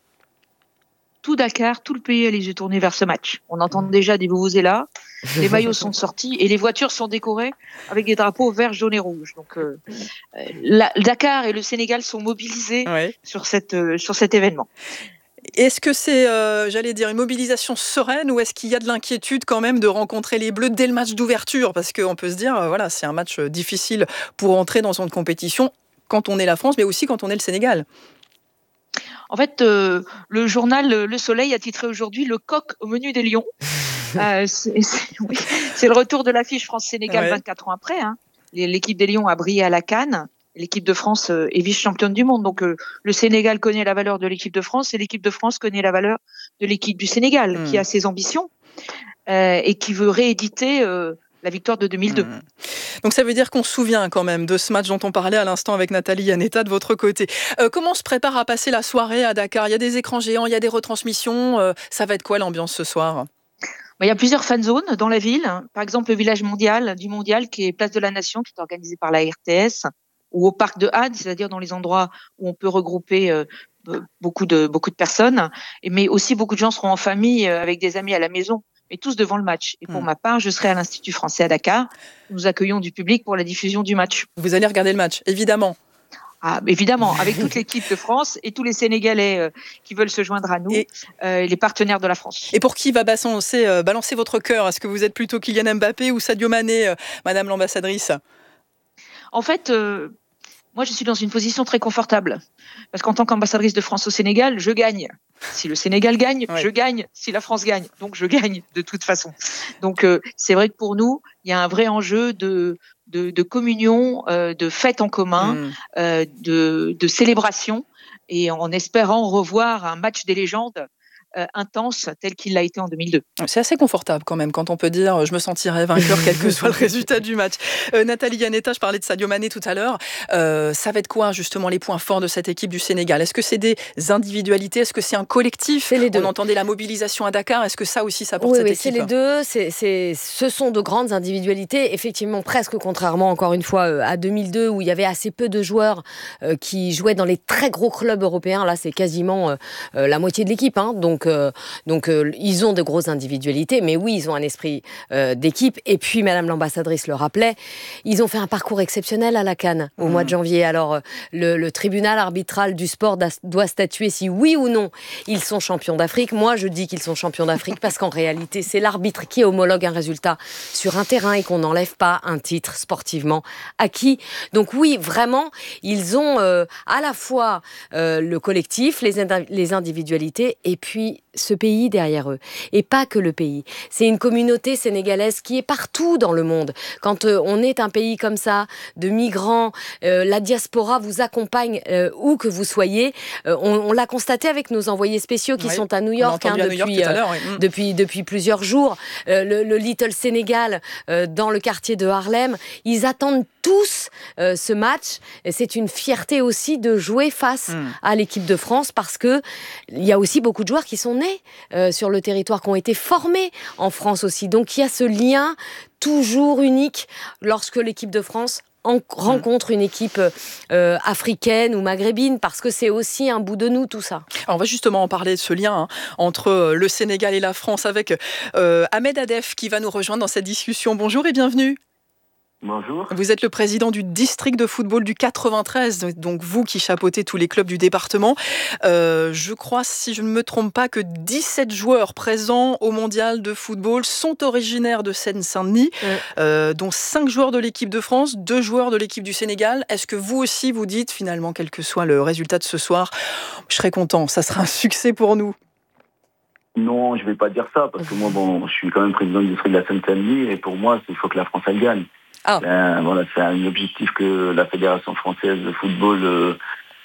Tout Dakar, tout le pays a les yeux tournés vers ce match. On entend déjà des vuvuzela, les maillots sont sortis et les voitures sont décorées avec des drapeaux verts, jaunes et rouges. Donc Dakar et le Sénégal sont mobilisés sur cet événement. Est-ce que c'est, une mobilisation sereine, ou est-ce qu'il y a de l'inquiétude quand même de rencontrer les Bleus dès le match d'ouverture? Parce qu'on peut se dire, c'est un match difficile pour entrer dans une compétition quand on est la France, mais aussi quand on est le Sénégal. En fait, le journal Le Soleil a titré aujourd'hui « Le coq au menu des lions ». C'est le retour de l'affiche France-Sénégal 24 ans après. Hein. L'équipe des Lions a brillé à la CAN. L'équipe de France est vice-championne du monde. Donc, le Sénégal connaît la valeur de l'équipe de France et l'équipe de France connaît la valeur de l'équipe du Sénégal, qui a ses ambitions et qui veut rééditer la victoire de 2002. Donc ça veut dire qu'on se souvient quand même de ce match dont on parlait à l'instant avec Nathalie Yanetta de votre côté. Comment on se prépare à passer la soirée à Dakar ? Il y a des écrans géants, il y a des retransmissions. Ça va être quoi l'ambiance ce soir ? Il y a plusieurs fan zones dans la ville. Par exemple, le village mondial qui est Place de la Nation, qui est organisé par la RTS, ou au parc de Had, c'est-à-dire dans les endroits où on peut regrouper beaucoup de personnes. Mais aussi, beaucoup de gens seront en famille avec des amis à la maison, mais tous devant le match. Et pour ma part, je serai à l'Institut français à Dakar. Nous accueillons du public pour la diffusion du match. Vous allez regarder le match, évidemment. Ah, évidemment, avec toute l'équipe de France et tous les Sénégalais qui veulent se joindre à nous, les partenaires de la France. Et pour qui va balancer votre cœur ? Est-ce que vous êtes plutôt Kylian Mbappé ou Sadio Mané, Madame l'ambassadrice ? En fait, moi, je suis dans une position très confortable. Parce qu'en tant qu'ambassadrice de France au Sénégal, je gagne. Si le Sénégal gagne, je gagne. Si la France gagne, donc je gagne de toute façon. Donc, c'est vrai que pour nous, il y a un vrai enjeu de communion, de fête en commun, de célébration, et en espérant revoir un match des légendes intense tel qu'il l'a été en 2002. C'est assez confortable quand même quand on peut dire je me sentirai vainqueur quel que soit le résultat du match. Nathalie Yanetta, je parlais de Sadio Mané tout à l'heure. Ça va être quoi justement les points forts de cette équipe du Sénégal ? Est-ce que c'est des individualités ? Est-ce que c'est un collectif ? C'est les deux. On entendait la mobilisation à Dakar. Est-ce que ça aussi ça porte cette équipe ? Oui, c'est les deux. Ce sont de grandes individualités. Effectivement, presque contrairement encore une fois à 2002 où il y avait assez peu de joueurs qui jouaient dans les très gros clubs européens. Là, c'est quasiment la moitié de l'équipe. Hein. Donc, ils ont de grosses individualités, mais oui, ils ont un esprit d'équipe. Et puis, Madame l'ambassadrice le rappelait, ils ont fait un parcours exceptionnel à la CAN au mois de janvier. Alors, le tribunal arbitral du sport doit statuer si oui ou non ils sont champions d'Afrique. Moi, je dis qu'ils sont champions d'Afrique parce qu'en réalité, c'est l'arbitre qui homologue un résultat sur un terrain et qu'on n'enlève pas un titre sportivement acquis. Donc oui, vraiment, ils ont à la fois le collectif, les individualités et puis ce pays derrière eux. Et pas que le pays. C'est une communauté sénégalaise qui est partout dans le monde. Quand on est un pays comme ça, de migrants, la diaspora vous accompagne où que vous soyez. On l'a constaté avec nos envoyés spéciaux qui sont à New York depuis plusieurs jours. Le Little Sénégal dans le quartier de Harlem. Ils attendent tous ce match. C'est une fierté aussi de jouer face à l'équipe de France parce que il y a aussi beaucoup de joueurs qui sont nés sur le territoire, qui ont été formés en France aussi. Donc il y a ce lien toujours unique lorsque l'équipe de France rencontre une équipe africaine ou maghrébine, parce que c'est aussi un bout de nous, tout ça. Alors on va justement en parler de ce lien entre le Sénégal et la France avec Ahmed Adef qui va nous rejoindre dans cette discussion. Bonjour et bienvenue. Bonjour. Vous êtes le président du district de football du 93, donc vous qui chapeautez tous les clubs du département. Je crois, si je ne me trompe pas, que 17 joueurs présents au mondial de football sont originaires de Seine-Saint-Denis, dont 5 joueurs de l'équipe de France, 2 joueurs de l'équipe du Sénégal. Est-ce que vous aussi vous dites, finalement, quel que soit le résultat de ce soir, je serai content, ça sera un succès pour nous? Non, je ne vais pas dire ça, parce que moi, je suis quand même président du district de la Seine-Saint-Denis, et pour moi, il faut que la France elle gagne. Voilà, c'est un objectif que la Fédération française de football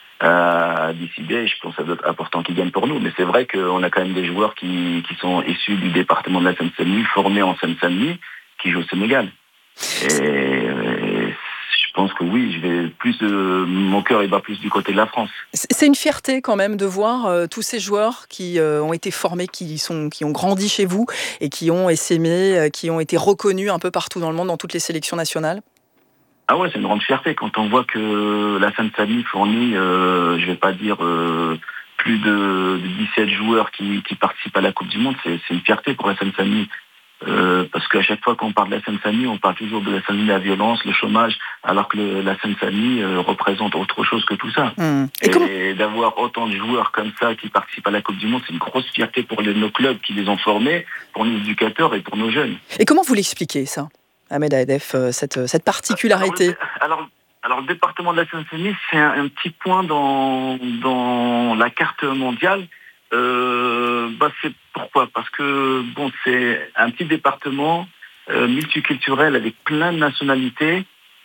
a décidé. Je pense que ça doit être important qu'ils gagnent pour nous. Mais c'est vrai qu'on a quand même des joueurs qui sont issus du département de la Seine-Saint-Denis, formés en Seine-Saint-Denis, qui jouent au Sénégal. Et je pense que oui, mon cœur il bat plus du côté de la France. C'est une fierté quand même de voir tous ces joueurs qui ont été formés, qui ont grandi chez vous et qui ont essaimé, qui ont été reconnus un peu partout dans le monde, dans toutes les sélections nationales. Ah ouais, c'est une grande fierté quand on voit que la Seine-Saint-Denis fournit, je vais pas dire plus de 17 joueurs qui participent à la Coupe du Monde. C'est une fierté pour la Seine-Saint-Denis. Parce qu'à chaque fois qu'on parle de la Seine-Saint-Denis, on parle toujours de la Seine-Saint-Denis, la violence, le chômage, alors que la Seine-Saint-Denis représente autre chose que tout ça. Et d'avoir autant de joueurs comme ça qui participent à la Coupe du Monde, c'est une grosse fierté pour nos clubs qui les ont formés, pour nos éducateurs et pour nos jeunes. Et comment vous l'expliquez ça, Ahmed Adef, cette particularité? Alors, Alors, le département de la Seine-Saint-Denis, c'est un petit point dans la carte mondiale. C'est pourquoi ? Parce que c'est un petit département multiculturel avec plein de nationalités.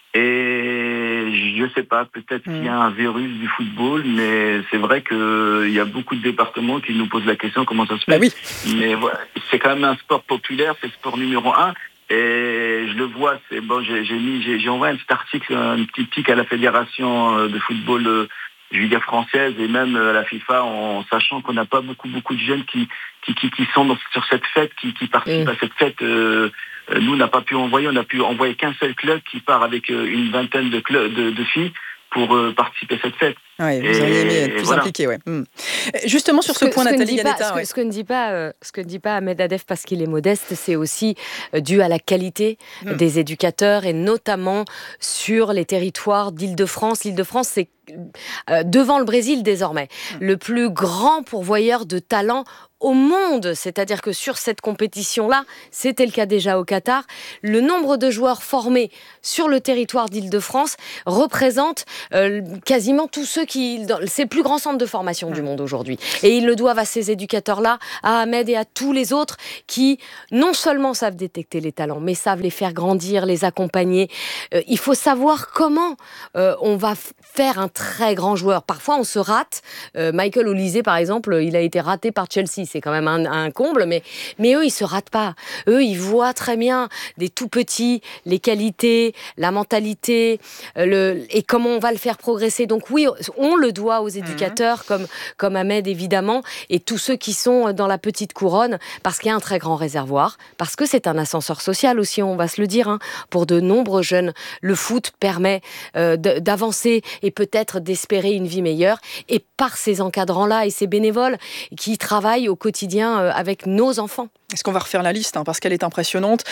Et je sais pas, peut-être qu'il y a un virus du football, mais c'est vrai qu'il y a beaucoup de départements qui nous posent la question comment ça se fait. Oui. Mais voilà, c'est quand même un sport populaire, c'est le sport numéro 1. Et je le vois, j'ai envoyé un petit article, un petit tic à la fédération de football, je veux dire française, et même à la FIFA, en sachant qu'on n'a pas beaucoup de jeunes qui sont sur cette fête, qui participent à cette fête. Nous, on n'a pas pu envoyer, on n'a pu envoyer qu'un seul club qui part avec une vingtaine de filles pour participer à cette fête. Oui, vous auriez aimé être plus impliqué, ouais. Justement, sur ce point, Nathalie Gannetta... Ce que ne dit pas Ahmed Adef parce qu'il est modeste, c'est aussi dû à la qualité des éducateurs, et notamment sur les territoires d'Île-de-France. L'Île-de-France, c'est devant le Brésil désormais, le plus grand pourvoyeur de talents au monde. C'est-à-dire que sur cette compétition-là, c'était le cas déjà au Qatar, le nombre de joueurs formés sur le territoire d'Île-de-France représente quasiment tous ceux c'est le plus grand centre de formation du monde aujourd'hui. Et ils le doivent à ces éducateurs-là, à Ahmed et à tous les autres qui non seulement savent détecter les talents, mais savent les faire grandir, les accompagner. Il faut savoir comment on va faire un très grand joueur. Parfois, on se rate. Michael Olise, par exemple, il a été raté par Chelsea. C'est quand même un comble, mais eux, ils se ratent pas. Eux, ils voient très bien des tout petits, les qualités, la mentalité, et comment on va le faire progresser. Donc oui, on le doit aux éducateurs comme Ahmed, évidemment, et tous ceux qui sont dans la petite couronne, parce qu'il y a un très grand réservoir, parce que c'est un ascenseur social aussi, on va se le dire, pour de nombreux jeunes. Le foot permet d'avancer et peut-être d'espérer une vie meilleure. Et par ces encadrants-là et ces bénévoles qui travaillent au quotidien avec nos enfants. Est-ce qu'on va refaire la liste parce qu'elle est impressionnante.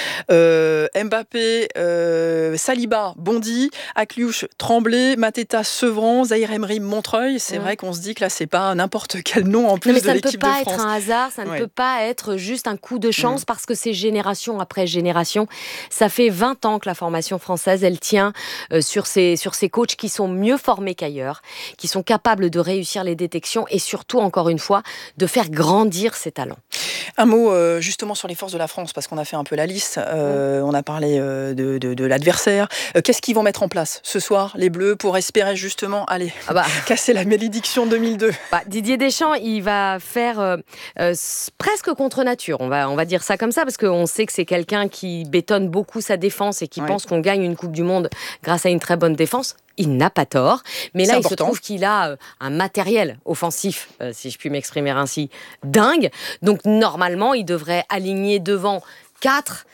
Mbappé, Saliba, Bondy, Akliouche, Tremblay, Mateta, Sevran, Zahir Emery, Montreuil. C'est vrai qu'on se dit que là, c'est pas n'importe quel nom en plus de l'équipe de France. Ça ne peut pas être un hasard, ça ne peut pas être juste un coup de chance parce que c'est génération après génération. Ça fait 20 ans que la formation française, elle tient sur ces coachs qui sont mieux formés qu'ailleurs, qui sont capables de réussir les détections et surtout, encore une fois, de faire grandir ces talents. Un mot justement sur les forces de la France, parce qu'on a fait un peu la liste, on a parlé de l'adversaire. Qu'est-ce qu'ils vont mettre en place ce soir, les Bleus, pour espérer justement casser la malédiction 2002 ? Didier Deschamps, il va faire presque contre nature, on va dire ça comme ça, parce qu'on sait que c'est quelqu'un qui bétonne beaucoup sa défense et qui pense qu'on gagne une Coupe du Monde grâce à une très bonne défense. Il n'a pas tort, mais là, il se trouve qu'il a un matériel offensif, si je puis m'exprimer ainsi, dingue. Donc, normalement, il devrait aligner devant 4...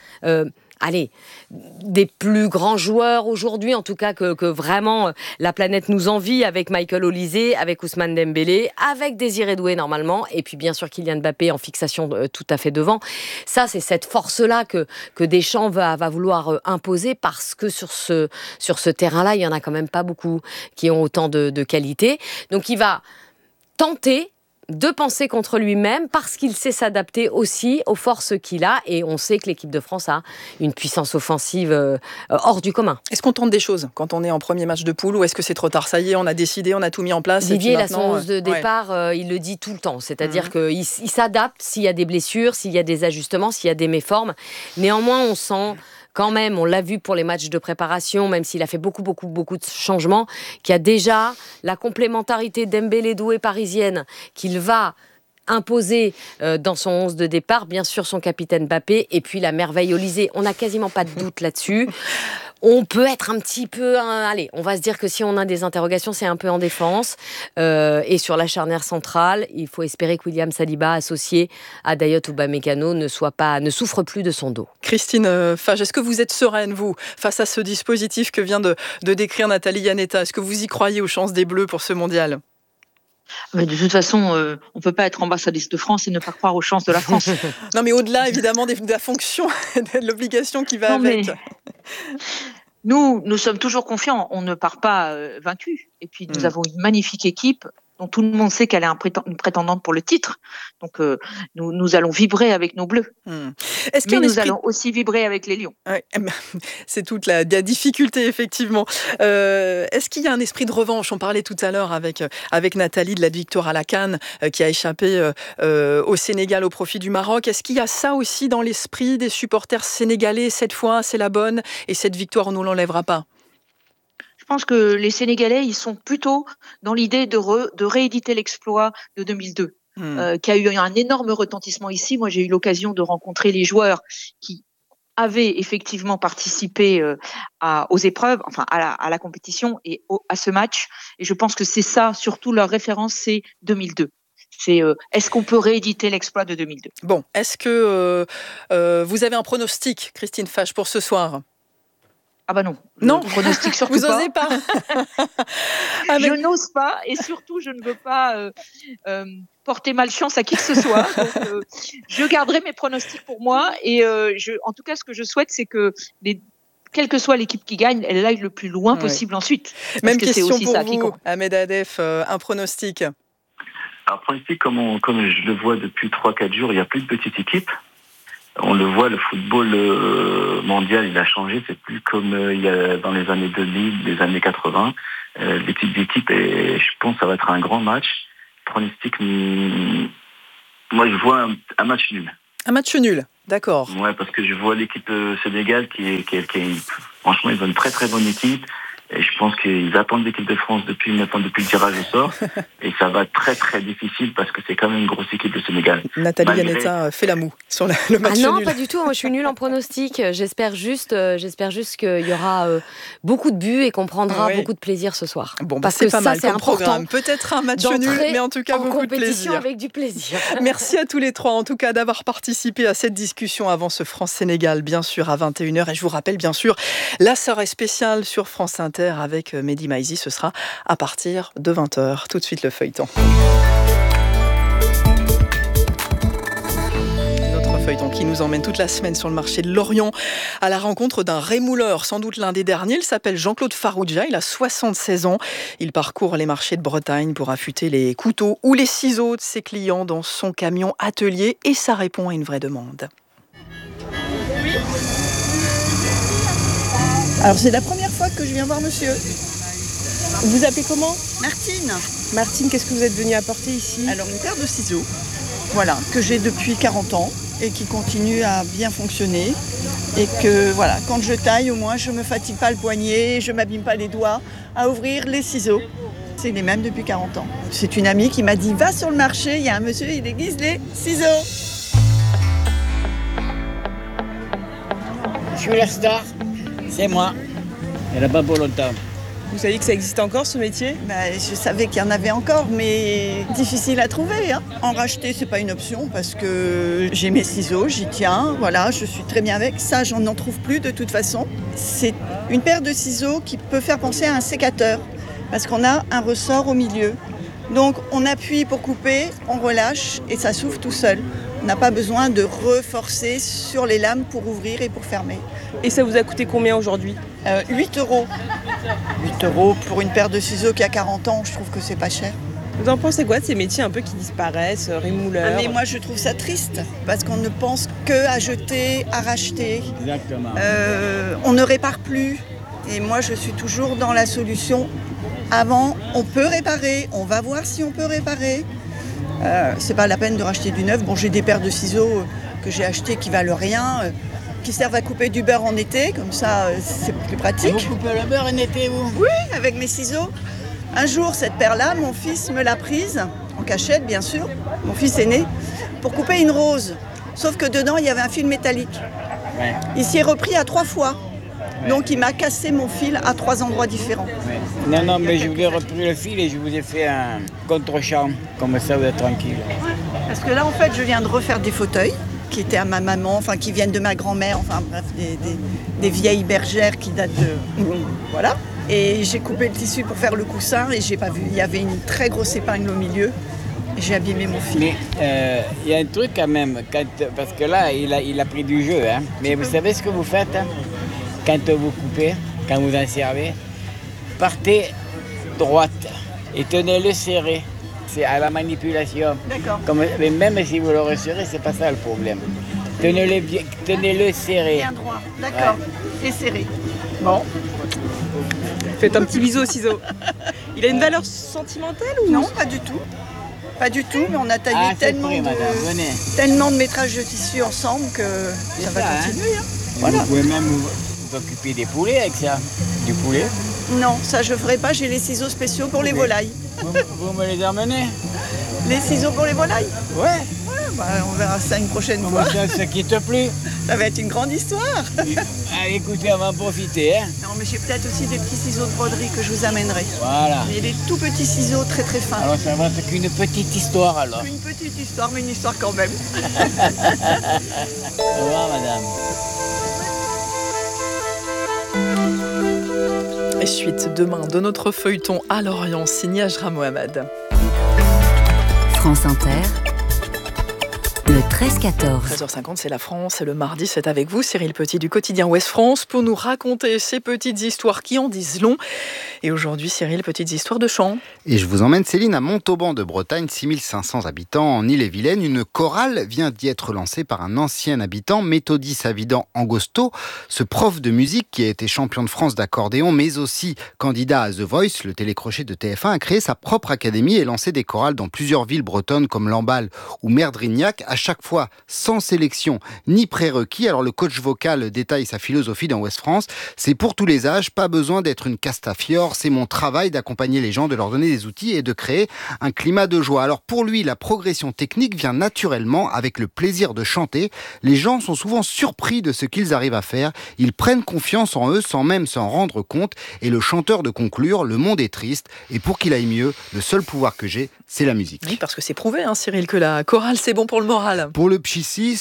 des plus grands joueurs aujourd'hui, en tout cas que vraiment la planète nous envie, avec Michael Olise, avec Ousmane Dembélé, avec Désiré Doué normalement, et puis bien sûr Kylian Mbappé en fixation tout à fait devant. Ça, c'est cette force-là que Deschamps va vouloir imposer, parce que sur ce terrain-là, il y en a quand même pas beaucoup qui ont autant de qualité. Donc il va tenter de penser contre lui-même, parce qu'il sait s'adapter aussi aux forces qu'il a, et on sait que l'équipe de France a une puissance offensive hors du commun. Est-ce qu'on tente des choses quand on est en premier match de poule, ou est-ce que c'est trop tard ? Ça y est, on a décidé, on a tout mis en place. Didier, il a son 11 de départ, il le dit tout le temps, c'est-à-dire qu'il s'adapte s'il y a des blessures, s'il y a des ajustements, s'il y a des méformes. Néanmoins, on sent... quand même, on l'a vu pour les matchs de préparation, même s'il a fait beaucoup de changements, qu'il y a déjà la complémentarité Dembélé-Doué parisienne qu'il va imposer dans son 11 de départ, bien sûr son capitaine Mbappé, et puis la merveille Olise. On n'a quasiment pas de doute là-dessus. On peut être un petit peu... on va se dire que si on a des interrogations, c'est un peu en défense. Et sur la charnière centrale, il faut espérer que William Saliba, associé à Dayot Upamecano, ne souffre plus de son dos. Christine Fage, est-ce que vous êtes sereine, vous, face à ce dispositif que vient de décrire Nathalie Gannetta ? Est-ce que vous y croyez aux chances des Bleus pour ce mondial ? Mais de toute façon, on ne peut pas être ambassadrice de France et ne pas croire aux chances de la France. Non, mais au-delà, évidemment, de la fonction, de l'obligation qui va avec. Nous sommes toujours confiants. On ne part pas vaincus. Et puis, nous avons une magnifique équipe. dont tout le monde sait qu'elle est une prétendante pour le titre. Donc nous allons vibrer avec nos Bleus. Mais nous allons aussi vibrer avec les Lions. Ouais, c'est toute la difficulté, effectivement. Est-ce qu'il y a un esprit de revanche? On parlait tout à l'heure avec Nathalie de la victoire à la CAN qui a échappé au Sénégal au profit du Maroc. Est-ce qu'il y a ça aussi dans l'esprit des supporters sénégalais? Cette fois, c'est la bonne et cette victoire, on ne l'enlèvera pas. Je pense que les Sénégalais, ils sont plutôt dans l'idée de rééditer l'exploit de 2002, qui a eu un énorme retentissement ici. Moi, j'ai eu l'occasion de rencontrer les joueurs qui avaient effectivement participé aux épreuves, enfin à la compétition et à ce match. Et je pense que c'est ça, surtout leur référence, c'est 2002. C'est est-ce qu'on peut rééditer l'exploit de 2002? Bon, est-ce que vous avez un pronostic, Christine Fage, pour ce soir? Ah bah non. Non, pronostic surtout vous osez pas. Je n'ose pas et surtout je ne veux pas porter malchance à qui que ce soit. Donc, je garderai mes pronostics pour moi et en tout cas ce que je souhaite c'est que quelle que soit l'équipe qui gagne, elle aille le plus loin possible ensuite. Même question pour vous, Ahmed Adef, un pronostic. Un pronostic comme je le vois depuis 3-4 jours, il n'y a plus de petites équipes. On le voit, le football mondial, il a changé. C'est plus comme il y a dans les années 2000, les années 80. Les petites équipes, et je pense que ça va être un grand match. Pronostic, moi je vois un match nul. Un match nul, d'accord. Ouais, parce que je vois l'équipe Sénégal qui franchement, ils ont une très très bonne équipe. Et je pense qu'ils attendent l'équipe de France depuis le tirage au sort. Et ça va être très très difficile parce que c'est quand même une grosse équipe de Sénégal. Nathalie Yanetta fait la moue sur le match nul. Non, pas du tout. Moi, je suis nulle en pronostic. J'espère juste qu'il y aura beaucoup de buts et qu'on prendra beaucoup de plaisir ce soir. Bon, parce c'est que pas ça, mal c'est comme programme. Peut-être un match nul, mais en tout cas beaucoup de plaisir. Avec du plaisir. Merci à tous les trois, en tout cas, d'avoir participé à cette discussion avant ce France-Sénégal, bien sûr, à 21h. Et je vous rappelle, bien sûr, la soirée spéciale sur France Inter avec Mehdi Maizi, ce sera à partir de 20h. Tout de suite le feuilleton. Notre feuilleton qui nous emmène toute la semaine sur le marché de Lorient à la rencontre d'un rémouleur, sans doute l'un des derniers. Il s'appelle Jean-Claude Farouja, il a 76 ans. Il parcourt les marchés de Bretagne pour affûter les couteaux ou les ciseaux de ses clients dans son camion atelier et ça répond à une vraie demande. Oui. Alors c'est la première fois que je viens voir monsieur. Vous appelez comment? Martine. Martine, qu'est-ce que vous êtes venue apporter ici? Alors une paire de ciseaux, voilà, que j'ai depuis 40 ans et qui continue à bien fonctionner. Et que voilà, quand je taille au moins je me fatigue pas le poignet, je m'abîme pas les doigts à ouvrir les ciseaux. C'est les mêmes depuis 40 ans. C'est une amie qui m'a dit va sur le marché, il y a un monsieur, il aiguise les ciseaux. Je suis la star. C'est moi. Elle n'a pas pour longtemps. Vous saviez que ça existait encore ce métier? Je savais qu'il y en avait encore, mais difficile à trouver. En racheter, c'est pas une option parce que j'ai mes ciseaux, j'y tiens, voilà, je suis très bien avec. Ça, j'en n'en trouve plus de toute façon. C'est une paire de ciseaux qui peut faire penser à un sécateur parce qu'on a un ressort au milieu. Donc on appuie pour couper, on relâche et ça s'ouvre tout seul. On n'a pas besoin de reforcer sur les lames pour ouvrir et pour fermer. Et ça vous a coûté combien aujourd'hui? 8 €. 8 € pour une paire de ciseaux qui a 40 ans, je trouve que c'est pas cher. Vous en pensez quoi de ces métiers un peu qui disparaissent, rémouleurs? Mais moi je trouve ça triste, parce qu'on ne pense qu'à jeter, à racheter. Exactement. On ne répare plus. Et moi je suis toujours dans la solution. Avant, on peut réparer, on va voir si on peut réparer. C'est pas la peine de racheter du neuf. Bon, j'ai des paires de ciseaux que j'ai achetées qui valent rien, qui servent à couper du beurre en été, comme ça c'est plus pratique. Vous coupez le beurre en été, vous? Oui, avec mes ciseaux. Un jour, cette paire-là, mon fils me l'a prise, en cachette bien sûr, mon fils aîné, pour couper une rose. Sauf que dedans, il y avait un fil métallique. Ouais. Il s'y est repris à 3 fois. Ouais. Donc il m'a cassé mon fil à 3 endroits différents. Ouais. Non, mais je vous ai repris le fil et je vous ai fait un contre-champ. Comme ça, vous êtes tranquille. Ouais. Parce que là, en fait, je viens de refaire des fauteuils qui étaient à ma maman, enfin qui viennent de ma grand-mère, enfin bref, des vieilles bergères qui datent de... Voilà. Et j'ai coupé le tissu pour faire le coussin et j'ai pas vu. Il y avait une très grosse épingle au milieu. Et j'ai abîmé mon fil. Mais il y a un truc quand même, parce que là, il a pris du jeu. Hein. Mais vous savez ce que vous faites hein, quand vous coupez, quand vous en servez? Partez droite et tenez-le serré. c'est à la manipulation. D'accord. Mais même si vous le resserrez, c'est pas ça le problème. Tenez-le serré. Bien droit, d'accord. Ouais. Et serré. Bon. Faites un petit bisou au ciseau. Il a une valeur sentimentale ou non? Pas du tout. Pas du tout, mais on a taillé tellement de métrages de tissu ensemble que ça va continuer. Hein. Voilà. Vous pouvez même vous occuper des poulets avec ça. Du poulet? Non, ça je ferai pas. J'ai les ciseaux spéciaux pour les volailles. Vous me les emmenez? Les ciseaux pour les volailles? Ouais. On verra ça une prochaine fois. Ça qui te plaît? Ça va être une grande histoire. Allez, écoutez, on va en profiter. Hein. Non, mais j'ai peut-être aussi des petits ciseaux de broderie que je vous amènerai. Voilà. Il y a des tout petits ciseaux très très fins. Alors ça va être qu'une petite histoire alors. Une petite histoire, mais une histoire quand même. Au revoir, madame. Et suite demain de notre feuilleton à Lorient, signé Ajra Mohamed. France Inter. Le 13-14. 13h50, c'est la France. Et le mardi, c'est avec vous, Cyril Petit du quotidien Ouest France, pour nous raconter ces petites histoires qui en disent long. Et aujourd'hui, Cyril, petites histoires de chant. Et je vous emmène, Céline, à Montauban de Bretagne, 6500 habitants en Ille-et-Vilaine. Une chorale vient d'y être lancée par un ancien habitant, Méthodie Savidan Angosto. Ce prof de musique qui a été champion de France d'accordéon, mais aussi candidat à The Voice, le télécrochet de TF1, a créé sa propre académie et lancé des chorales dans plusieurs villes bretonnes comme Lamballe ou Merdrignac, à chaque fois sans sélection ni prérequis. Alors le coach vocal détaille sa philosophie dans Ouest France. C'est pour tous les âges, pas besoin d'être une Castafiore. C'est mon travail d'accompagner les gens, de leur donner des outils et de créer un climat de joie. Alors pour lui, la progression technique vient naturellement avec le plaisir de chanter. Les gens sont souvent surpris de ce qu'ils arrivent à faire. Ils prennent confiance en eux sans même s'en rendre compte. Et le chanteur de conclure, le monde est triste. Et pour qu'il aille mieux, le seul pouvoir que j'ai, c'est la musique. Oui, parce que c'est prouvé, hein, Cyril, que la chorale, c'est bon pour le moral. Pour le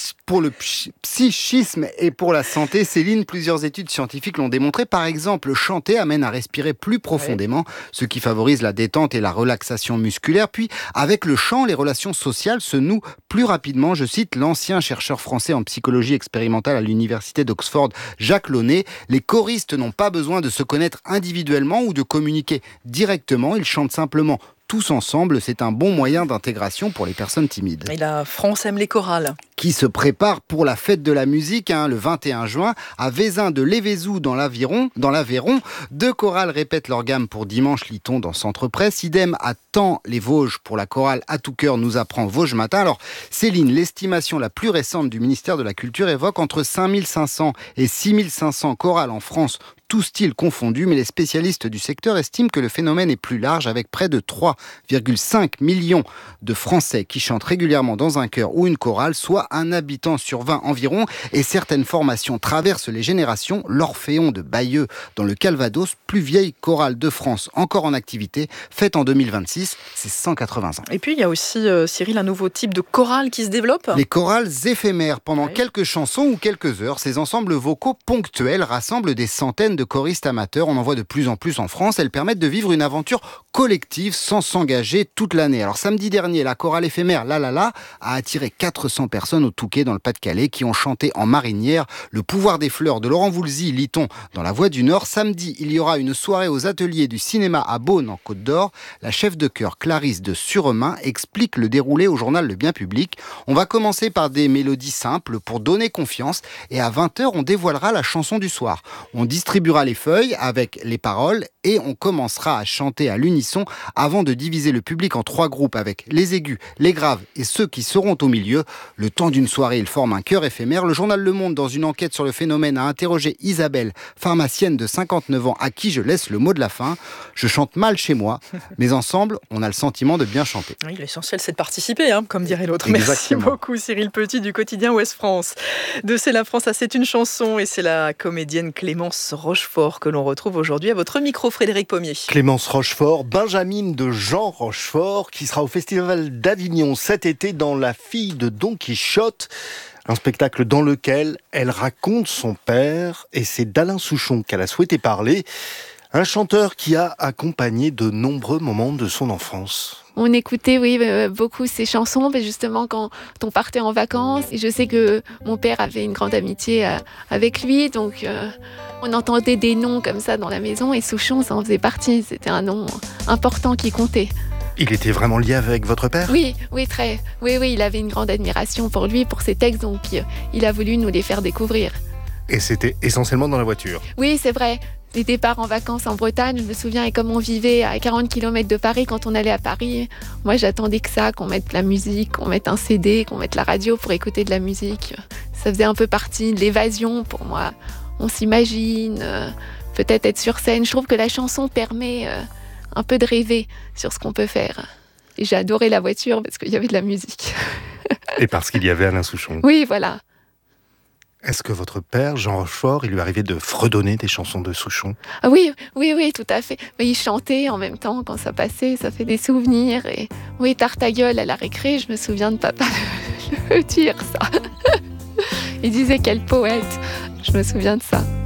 psychisme et pour la santé, Céline, plusieurs études scientifiques l'ont démontré. Par exemple, chanter amène à respirer plus profondément, ce qui favorise la détente et la relaxation musculaire. Puis, avec le chant, les relations sociales se nouent plus rapidement. Je cite l'ancien chercheur français en psychologie expérimentale à l'université d'Oxford, Jacques Launay. Les choristes n'ont pas besoin de se connaître individuellement ou de communiquer directement. Ils chantent simplement tous ensemble, c'est un bon moyen d'intégration pour les personnes timides. Et la France aime les chorales. Qui se prépare pour la fête de la musique, le 21 juin, à Vézin de Lévézou dans l'Aveyron. 2 chorales répètent leur gamme pour dimanche, lit-on dans Centre Presse. Idem à Thaon-les-Vosges pour la chorale À tout cœur nous apprend Vosges Matin. Alors, Céline, l'estimation la plus récente du ministère de la Culture évoque entre 5500 et 6500 chorales en France, tous styles confondus, mais les spécialistes du secteur estiment que le phénomène est plus large, avec près de 3,5 millions de Français qui chantent régulièrement dans un chœur ou une chorale, soit un habitant sur 20 environ. Et certaines formations traversent les générations. L'Orphéon de Bayeux dans le Calvados, plus vieille chorale de France encore en activité, faite en 2026, c'est 180 ans. Et puis il y a aussi, Cyril, un nouveau type de chorale qui se développe. Les chorales éphémères. Pendant quelques chansons ou quelques heures, ces ensembles vocaux ponctuels rassemblent des centaines de choristes amateurs. On en voit de plus en plus en France. Elles permettent de vivre une aventure collective sans s'engager toute l'année. Alors samedi dernier, la chorale éphémère La La La a attiré 400 personnes au Touquet dans le Pas-de-Calais qui ont chanté en marinière Le pouvoir des fleurs de Laurent Voulzy, lit-on dans La Voix du Nord. Samedi, il y aura une soirée aux ateliers du cinéma à Beaune en Côte d'Or. La chef de chœur Clarisse de Suremain explique le déroulé au journal Le Bien Public. On va commencer par des mélodies simples pour donner confiance et à 20h, on dévoilera la chanson du soir. On distribuera les feuilles avec les paroles et on commencera à chanter à l'unisson avant de diviser le public en 3 groupes avec les aigus, les graves et ceux qui seront au milieu. Le temps d'une soirée, ils forment un chœur éphémère. Le journal Le Monde, dans une enquête sur le phénomène, a interrogé Isabelle, pharmacienne de 59 ans, à qui je laisse le mot de la fin. Je chante mal chez moi, mais ensemble, on a le sentiment de bien chanter. Oui, l'essentiel, c'est de participer, comme dirait l'autre. Merci beaucoup, Cyril Petit du quotidien Ouest France. De C'est la France à C'est une chanson, et c'est la comédienne Clémence Rochefort que l'on retrouve aujourd'hui à votre micro, Frédéric Pommier. Clémence Rochefort, Benjamin de Jean Rochefort, qui sera au Festival d'Avignon cet été dans La fille de Don Quichotte. Un spectacle dans lequel elle raconte son père, et c'est d'Alain Souchon qu'elle a souhaité parler. Un chanteur qui a accompagné de nombreux moments de son enfance. On écoutait beaucoup ses chansons, mais justement quand on partait en vacances. Et je sais que mon père avait une grande amitié avec lui, donc on entendait des noms comme ça dans la maison et Souchon, ça en faisait partie. C'était un nom important qui comptait. Il était vraiment lié avec votre père ? Oui, très. Oui, il avait une grande admiration pour lui, pour ses textes, donc il a voulu nous les faire découvrir. Et c'était essentiellement dans la voiture ? Oui, c'est vrai. Les départs en vacances en Bretagne, je me souviens, et comme on vivait à 40 km de Paris, quand on allait à Paris, moi j'attendais que ça, qu'on mette la musique, qu'on mette un CD, qu'on mette la radio pour écouter de la musique. Ça faisait un peu partie de l'évasion pour moi. On s'imagine, peut-être être sur scène. Je trouve que la chanson permet un peu de rêver sur ce qu'on peut faire. Et j'ai adoré la voiture parce qu'il y avait de la musique. Et parce qu'il y avait Alain Souchon. Oui, voilà. Est-ce que votre père, Jean Rochefort, il lui arrivait de fredonner des chansons de Souchon ? Ah oui, tout à fait. Mais il chantait en même temps quand ça passait, ça fait des souvenirs. Et oui, Tartagueule à la récré, je me souviens de papa le dire ça. Il disait quel poète, je me souviens de ça.